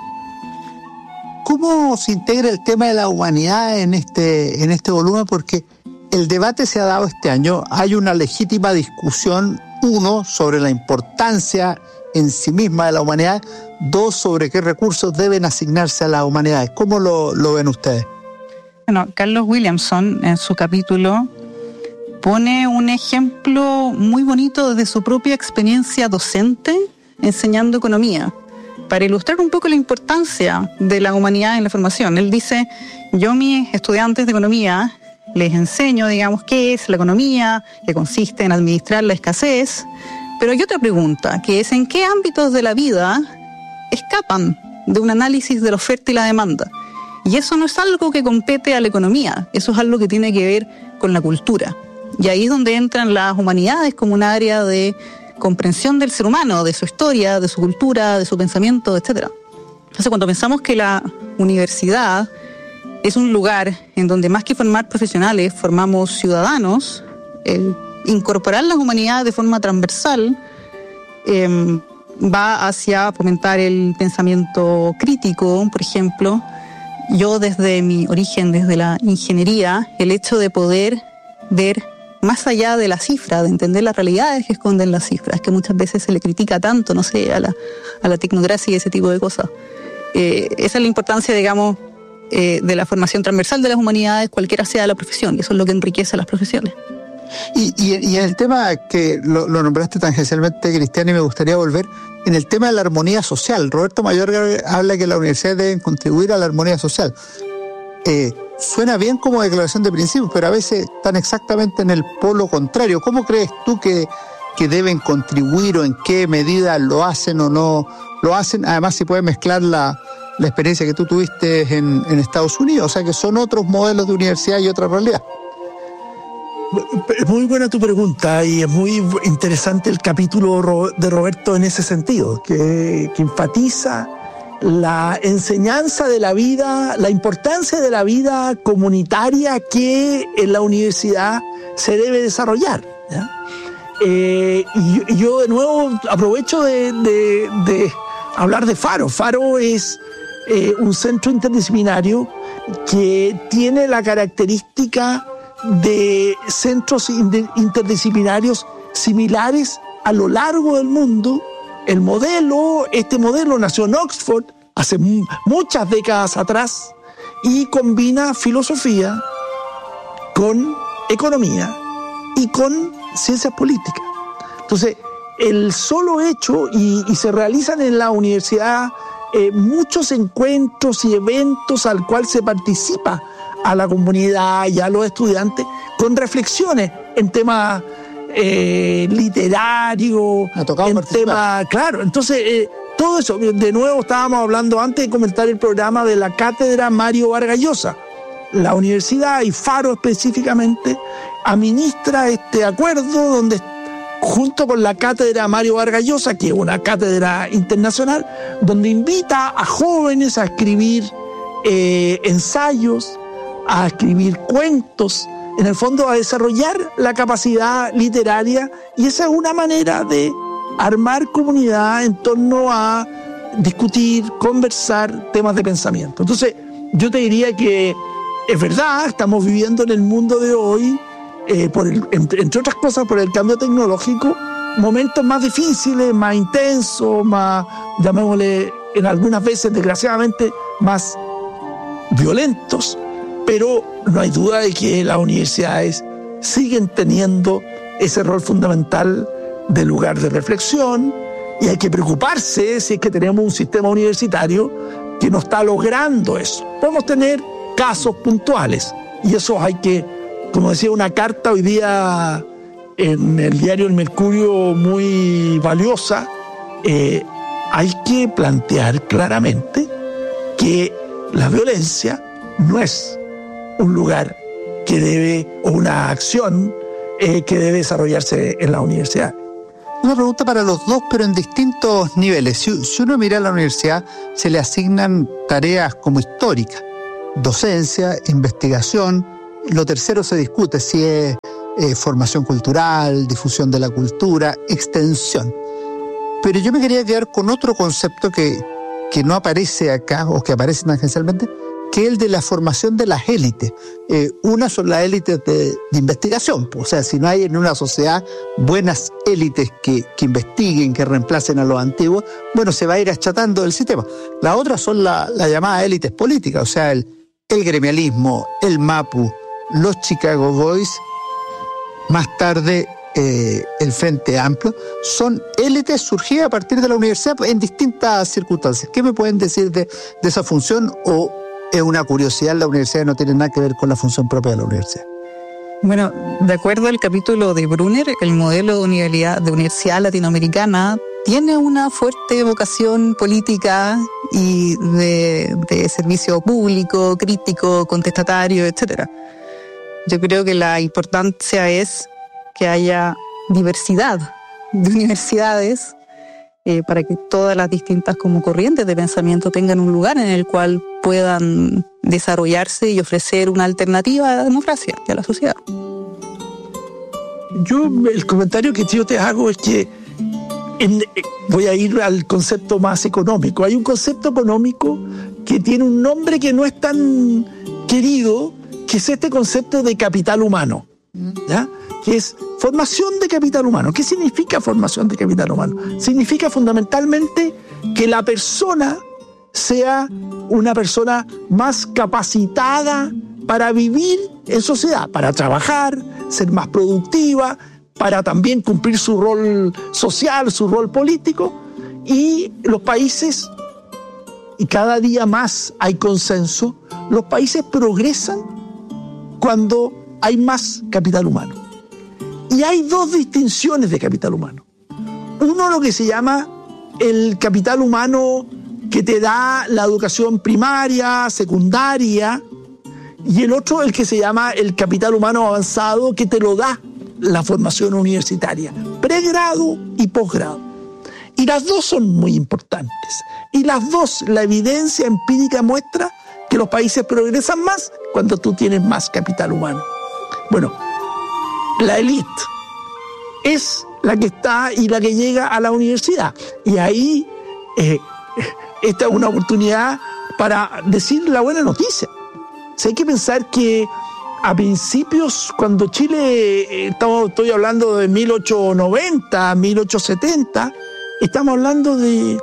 ¿Cómo se integra el tema de la humanidad en este volumen? Porque el debate se ha dado este año. Hay una legítima discusión, uno, sobre la importancia en sí misma de la humanidad, dos, sobre qué recursos deben asignarse a las humanidades. ¿Cómo lo ven ustedes? Bueno, Carlos Williamson, en su capítulo, pone un ejemplo muy bonito de su propia experiencia docente enseñando economía, para ilustrar un poco la importancia de la humanidad en la formación. Él dice, yo a mis estudiantes de economía les enseño, digamos, qué es la economía, que consiste en administrar la escasez, pero hay otra pregunta, que es en qué ámbitos de la vida escapan de un análisis de la oferta y la demanda. Y eso no es algo que compete a la economía, eso es algo que tiene que ver con la cultura. Y ahí es donde entran las humanidades como un área de comprensión del ser humano, de su historia, de su cultura, de su pensamiento, etc. Entonces, cuando pensamos que la universidad es un lugar en donde más que formar profesionales, formamos ciudadanos, incorporar las humanidades de forma transversal va hacia fomentar el pensamiento crítico, por ejemplo. Yo desde mi origen, desde la ingeniería, el hecho de poder ver más allá de la cifra, de entender las realidades que esconden las cifras, que muchas veces se le critica tanto, no sé, a la tecnocracia y ese tipo de cosas. Esa es la importancia, digamos, de la formación transversal de las humanidades, cualquiera sea la profesión, y eso es lo que enriquece a las profesiones. Y en el tema que lo nombraste tangencialmente, Cristian, y me gustaría volver, en el tema de la armonía social. Roberto Mayorga habla que las universidades deben contribuir a la armonía social. Suena bien como declaración de principios, pero a veces están exactamente en el polo contrario. ¿Cómo crees tú que deben contribuir, o en qué medida lo hacen o no lo hacen? Además, si puedes mezclar la experiencia que tú tuviste en Estados Unidos, o sea que son otros modelos de universidad y otra realidad. Es muy buena tu pregunta, y es muy interesante el capítulo de Roberto en ese sentido, que enfatiza la enseñanza de la vida, la importancia de la vida comunitaria que en la universidad se debe desarrollar, ¿ya? Y yo de nuevo aprovecho de hablar de Faro. Faro es un centro interdisciplinario que tiene la característica de centros interdisciplinarios similares a lo largo del mundo. Este modelo nació en Oxford hace muchas décadas atrás y combina filosofía con economía y con ciencias políticas. Entonces, el solo hecho, y se realizan en la universidad muchos encuentros y eventos al cual se participa a la comunidad y a los estudiantes con reflexiones en temas literario, en tema, claro. Entonces, todo eso, de nuevo estábamos hablando antes de comentar el programa de la Cátedra Mario Vargas Llosa. La universidad, y Faro específicamente, administra este acuerdo donde, junto con la Cátedra Mario Vargas Llosa, que es una cátedra internacional, donde invita a jóvenes a escribir ensayos, a escribir cuentos, en el fondo a desarrollar la capacidad literaria, y esa es una manera de armar comunidad en torno a discutir, conversar temas de pensamiento. Entonces, yo te diría que es verdad, estamos viviendo en el mundo de hoy, entre otras cosas por el cambio tecnológico, momentos más difíciles, más intensos, más, llamémosle, en algunas veces, desgraciadamente, más violentos, pero no hay duda de que las universidades siguen teniendo ese rol fundamental de lugar de reflexión, y hay que preocuparse, si es que tenemos un sistema universitario, que no está logrando eso. Podemos tener casos puntuales y eso hay que, como decía una carta hoy día en el diario El Mercurio muy valiosa, hay que plantear claramente que la violencia no es un lugar que debe, o una acción que debe desarrollarse en la universidad. Una pregunta para los dos, pero en distintos niveles. Si uno mira a la universidad, se le asignan tareas como históricas, docencia, investigación. Lo tercero se discute si es formación cultural, difusión de la cultura, extensión. Pero yo me quería quedar con otro concepto que no aparece acá, o que aparece tangencialmente, que es el de la formación de las élites. Una son las élites de investigación. O sea, si no hay en una sociedad buenas élites que investiguen, que reemplacen a los antiguos, bueno, se va a ir achatando el sistema. La otra son las llamadas élites políticas, o sea, el gremialismo, el MAPU, los Chicago Boys, más tarde el Frente Amplio, son élites surgidas a partir de la universidad en distintas circunstancias. ¿Qué me pueden decir de esa función? ¿O es una curiosidad la universidad y no tiene nada que ver con la función propia de la universidad? Bueno, de acuerdo al capítulo de Brunner, el modelo de universidad latinoamericana tiene una fuerte vocación política y de servicio público, crítico, contestatario, etc. Yo creo que la importancia es que haya diversidad de universidades para que todas las distintas como corrientes de pensamiento tengan un lugar en el cual puedan desarrollarse y ofrecer una alternativa a la democracia y a la sociedad. El comentario que yo te hago es que voy a ir al concepto más económico. Hay un concepto económico que tiene un nombre que no es tan querido, que es este concepto de capital humano, ¿ya? Que es formación de capital humano. ¿Qué significa formación de capital humano? Significa fundamentalmente que la persona sea una persona más capacitada para vivir en sociedad, para trabajar, ser más productiva, para también cumplir su rol social, su rol político. Y los países, y cada día más hay consenso, los países progresan cuando hay más capital humano. Y hay dos distinciones de capital humano. Uno, lo que se llama el capital humano que te da la educación primaria, secundaria, y el otro, el que se llama el capital humano avanzado, que te lo da la formación universitaria, pregrado y posgrado. Y las dos son muy importantes. Y las dos, la evidencia empírica muestra que los países progresan más cuando tú tienes más capital humano. Bueno, la élite es la que está y la que llega a la universidad. Y ahí esta es una oportunidad para decir la buena noticia. O sea, hay que pensar que a principios, cuando Chile, estoy hablando de 1890, 1870, estamos hablando de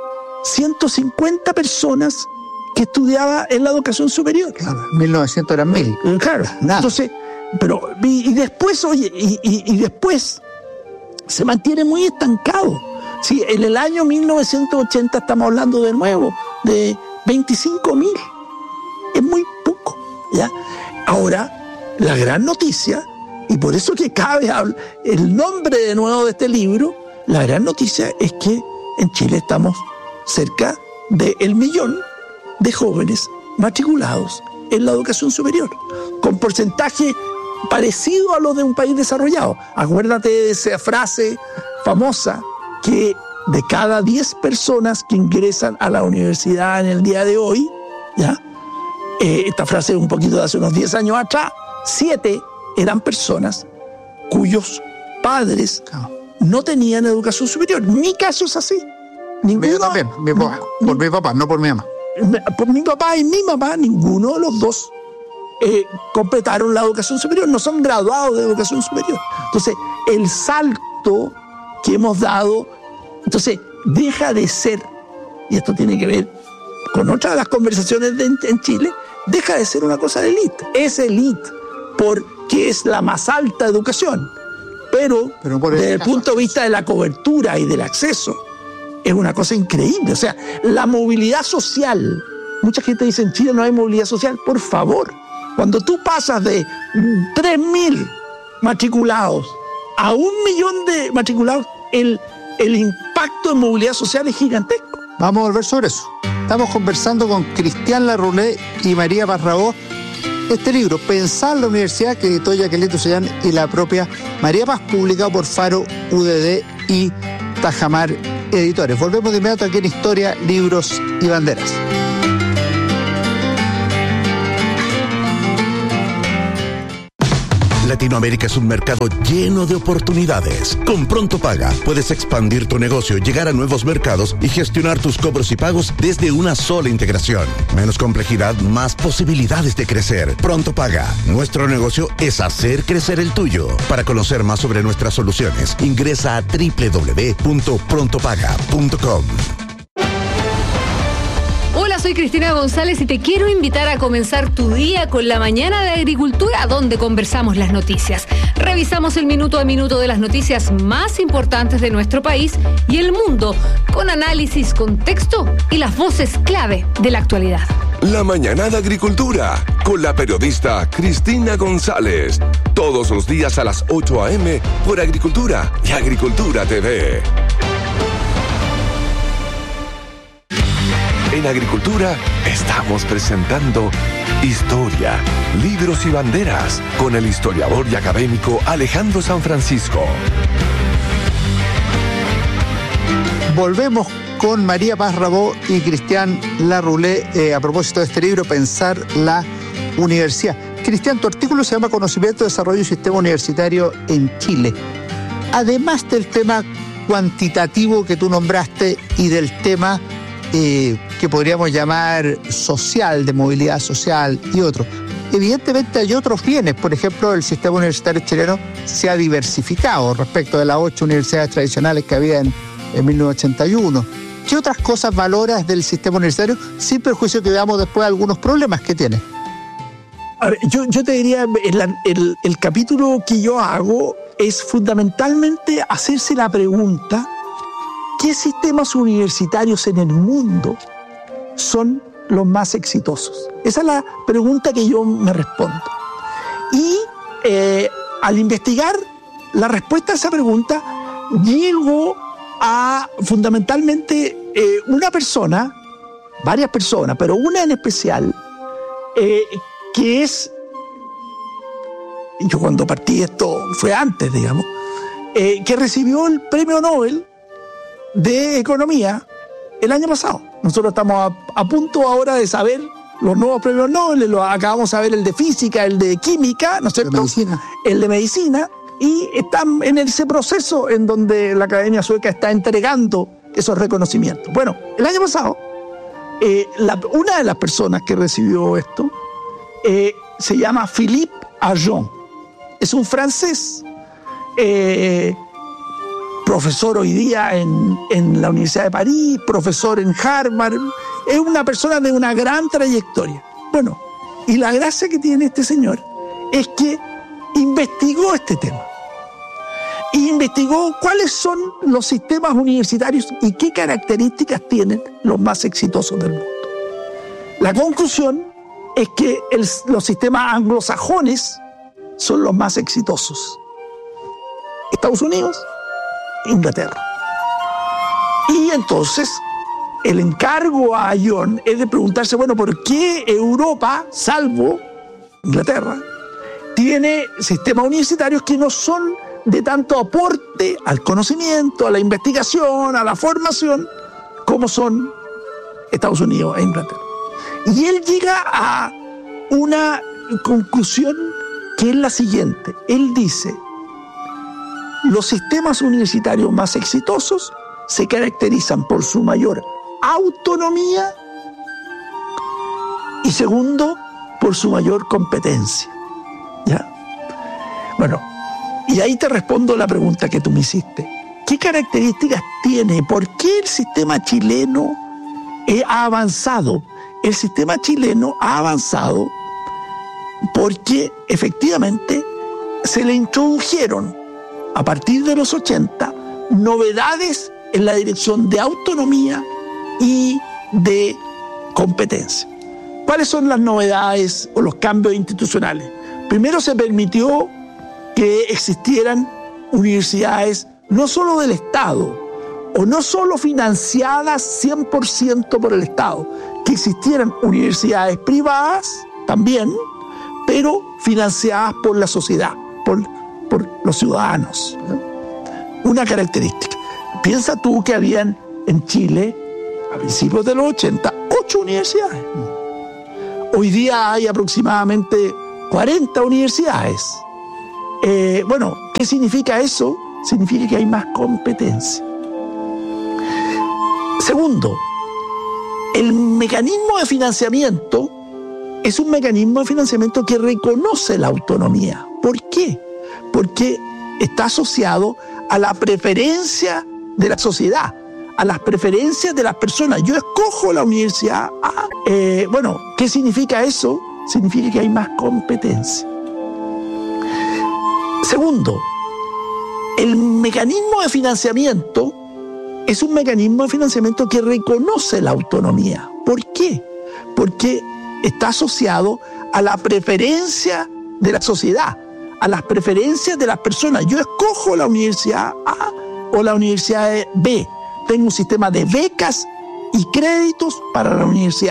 150 personas que estudiaban en la educación superior. Claro, 1900 eran 1000. Claro, nada. Entonces, pero, y después, oye, y después se mantiene muy estancado. Sí, en el año 1980 estamos hablando de nuevo de 25.000. Es muy poco, ¿ya? Ahora, la gran noticia, y por eso que cabe el nombre de nuevo de este libro, la gran noticia es que en Chile estamos cerca del 1 millón de jóvenes matriculados en la educación superior, con porcentaje parecido a los de un país desarrollado. Acuérdate de esa frase famosa que de cada 10 personas que ingresan a la universidad en el día de hoy, ¿ya? Esta frase es un poquito de hace unos 10 años atrás, 7 eran personas cuyos padres no tenían educación superior. Mi caso es así. Ninguno, yo también, por mi papá, no por mi mamá. Por mi papá y mi mamá, ninguno de los dos completaron la educación superior, no son graduados de educación superior. Entonces, el salto que hemos dado, entonces, deja de ser, y esto tiene que ver con otra de las conversaciones en Chile, deja de ser una cosa de élite. Es élite porque es la más alta educación, pero desde el punto de vista de la cobertura y del acceso, es una cosa increíble. O sea, la movilidad social mucha gente dice en Chile no hay movilidad social. Por favor, cuando tú pasas de 3.000 matriculados a 1 millón de matriculados, el impacto en movilidad social es gigantesco. Vamos a volver sobre eso. Estamos conversando con Cristian Larroulé y María Paz Rabó. Este libro, Pensar la Universidad, que editó Jacqueline Tucellán y la propia María Paz, publicado por Faro, UDD y Tajamar Editores. Volvemos de inmediato aquí en Historia, Libros y Banderas. Latinoamérica es un mercado lleno de oportunidades. Con Pronto Paga puedes expandir tu negocio, llegar a nuevos mercados y gestionar tus cobros y pagos desde una sola integración. Menos complejidad, más posibilidades de crecer. Pronto Paga. Nuestro negocio es hacer crecer el tuyo. Para conocer más sobre nuestras soluciones, ingresa a www.prontopaga.com. Hola, soy Cristina González y te quiero invitar a comenzar tu día con la mañana de agricultura, donde conversamos las noticias. Revisamos el minuto a minuto de las noticias más importantes de nuestro país y el mundo, con análisis, contexto y las voces clave de la actualidad. La mañana de agricultura, con la periodista Cristina González. Todos los días a las 8 a.m. por Agricultura y Agricultura TV. En Agricultura estamos presentando Historia, Libros y Banderas con el historiador y académico Alejandro San Francisco. Volvemos con María Paz Rabó y Cristian Larroulé a propósito de este libro, Pensar la Universidad. Cristian, tu artículo se llama Conocimiento, Desarrollo y Sistema Universitario en Chile. Además del tema cuantitativo que tú nombraste y del tema que podríamos llamar social, de movilidad social y otros. Evidentemente hay otros bienes, por ejemplo, el sistema universitario chileno se ha diversificado respecto de las 8 universidades tradicionales que había en 1981. ¿Qué otras cosas valoras del sistema universitario, sin perjuicio que veamos después algunos problemas que tiene? A ver, yo te diría, el capítulo que yo hago es fundamentalmente hacerse la pregunta: ¿qué sistemas universitarios en el mundo son los más exitosos? Esa es la pregunta que yo me respondo. Y al investigar la respuesta a esa pregunta, llego a fundamentalmente una persona, varias personas, pero una en especial, que es, yo cuando partí esto fue antes, digamos, que recibió el premio Nobel de Economía el año pasado. Nosotros estamos a punto ahora de saber los nuevos premios Nobel, acabamos de saber el de Física, el de Química, ¿no es cierto? El de Medicina, y están en ese proceso en donde la Academia Sueca está entregando esos reconocimientos. Bueno, el año pasado, una de las personas que recibió esto se llama Philippe Agnon. Es un francés, profesor hoy día en la Universidad de París, profesor en Harvard. Es una persona de una gran trayectoria. Bueno, y la gracia que tiene este señor es que investigó este tema. Y investigó cuáles son los sistemas universitarios y qué características tienen los más exitosos del mundo. La conclusión es que los sistemas anglosajones son los más exitosos. Estados Unidos, Inglaterra. Y entonces el encargo a Agnon es de preguntarse, bueno, ¿por qué Europa, salvo Inglaterra, tiene sistemas universitarios que no son de tanto aporte al conocimiento, a la investigación, a la formación, como son Estados Unidos e Inglaterra? Y él llega a una conclusión que es la siguiente. Él dice: los sistemas universitarios más exitosos se caracterizan por su mayor autonomía y, segundo, por su mayor competencia. ¿Ya? Bueno, y ahí te respondo la pregunta que tú me hiciste. ¿Qué características tiene? ¿Por qué el sistema chileno ha avanzado? El sistema chileno ha avanzado porque efectivamente se le introdujeron a partir de los 80 novedades en la dirección de autonomía y de competencia. ¿Cuáles son las novedades o los cambios institucionales? Primero, se permitió que existieran universidades no solo del Estado, o no solo financiadas 100% por el Estado, que existieran universidades privadas también, pero financiadas por la sociedad, por los ciudadanos. Una característica. Piensa tú que habían en Chile, a principios de los 80, 8 universidades. Hoy día hay aproximadamente 40 universidades. Bueno, ¿qué significa eso? Significa que hay más competencia. Segundo, el mecanismo de financiamiento es un mecanismo de financiamiento que reconoce la autonomía. ¿Por qué? Porque está asociado a la preferencia de la sociedad, a las preferencias de las personas. Yo escojo la universidad A. Bueno, ¿qué significa eso? Significa que hay más competencia. Segundo, el mecanismo de financiamiento es un mecanismo de financiamiento que reconoce la autonomía. ¿Por qué? Porque está asociado a la preferencia de la sociedad, a las preferencias de las personas. Yo escojo la universidad A o la universidad B. Tengo un sistema de becas y créditos para la universidad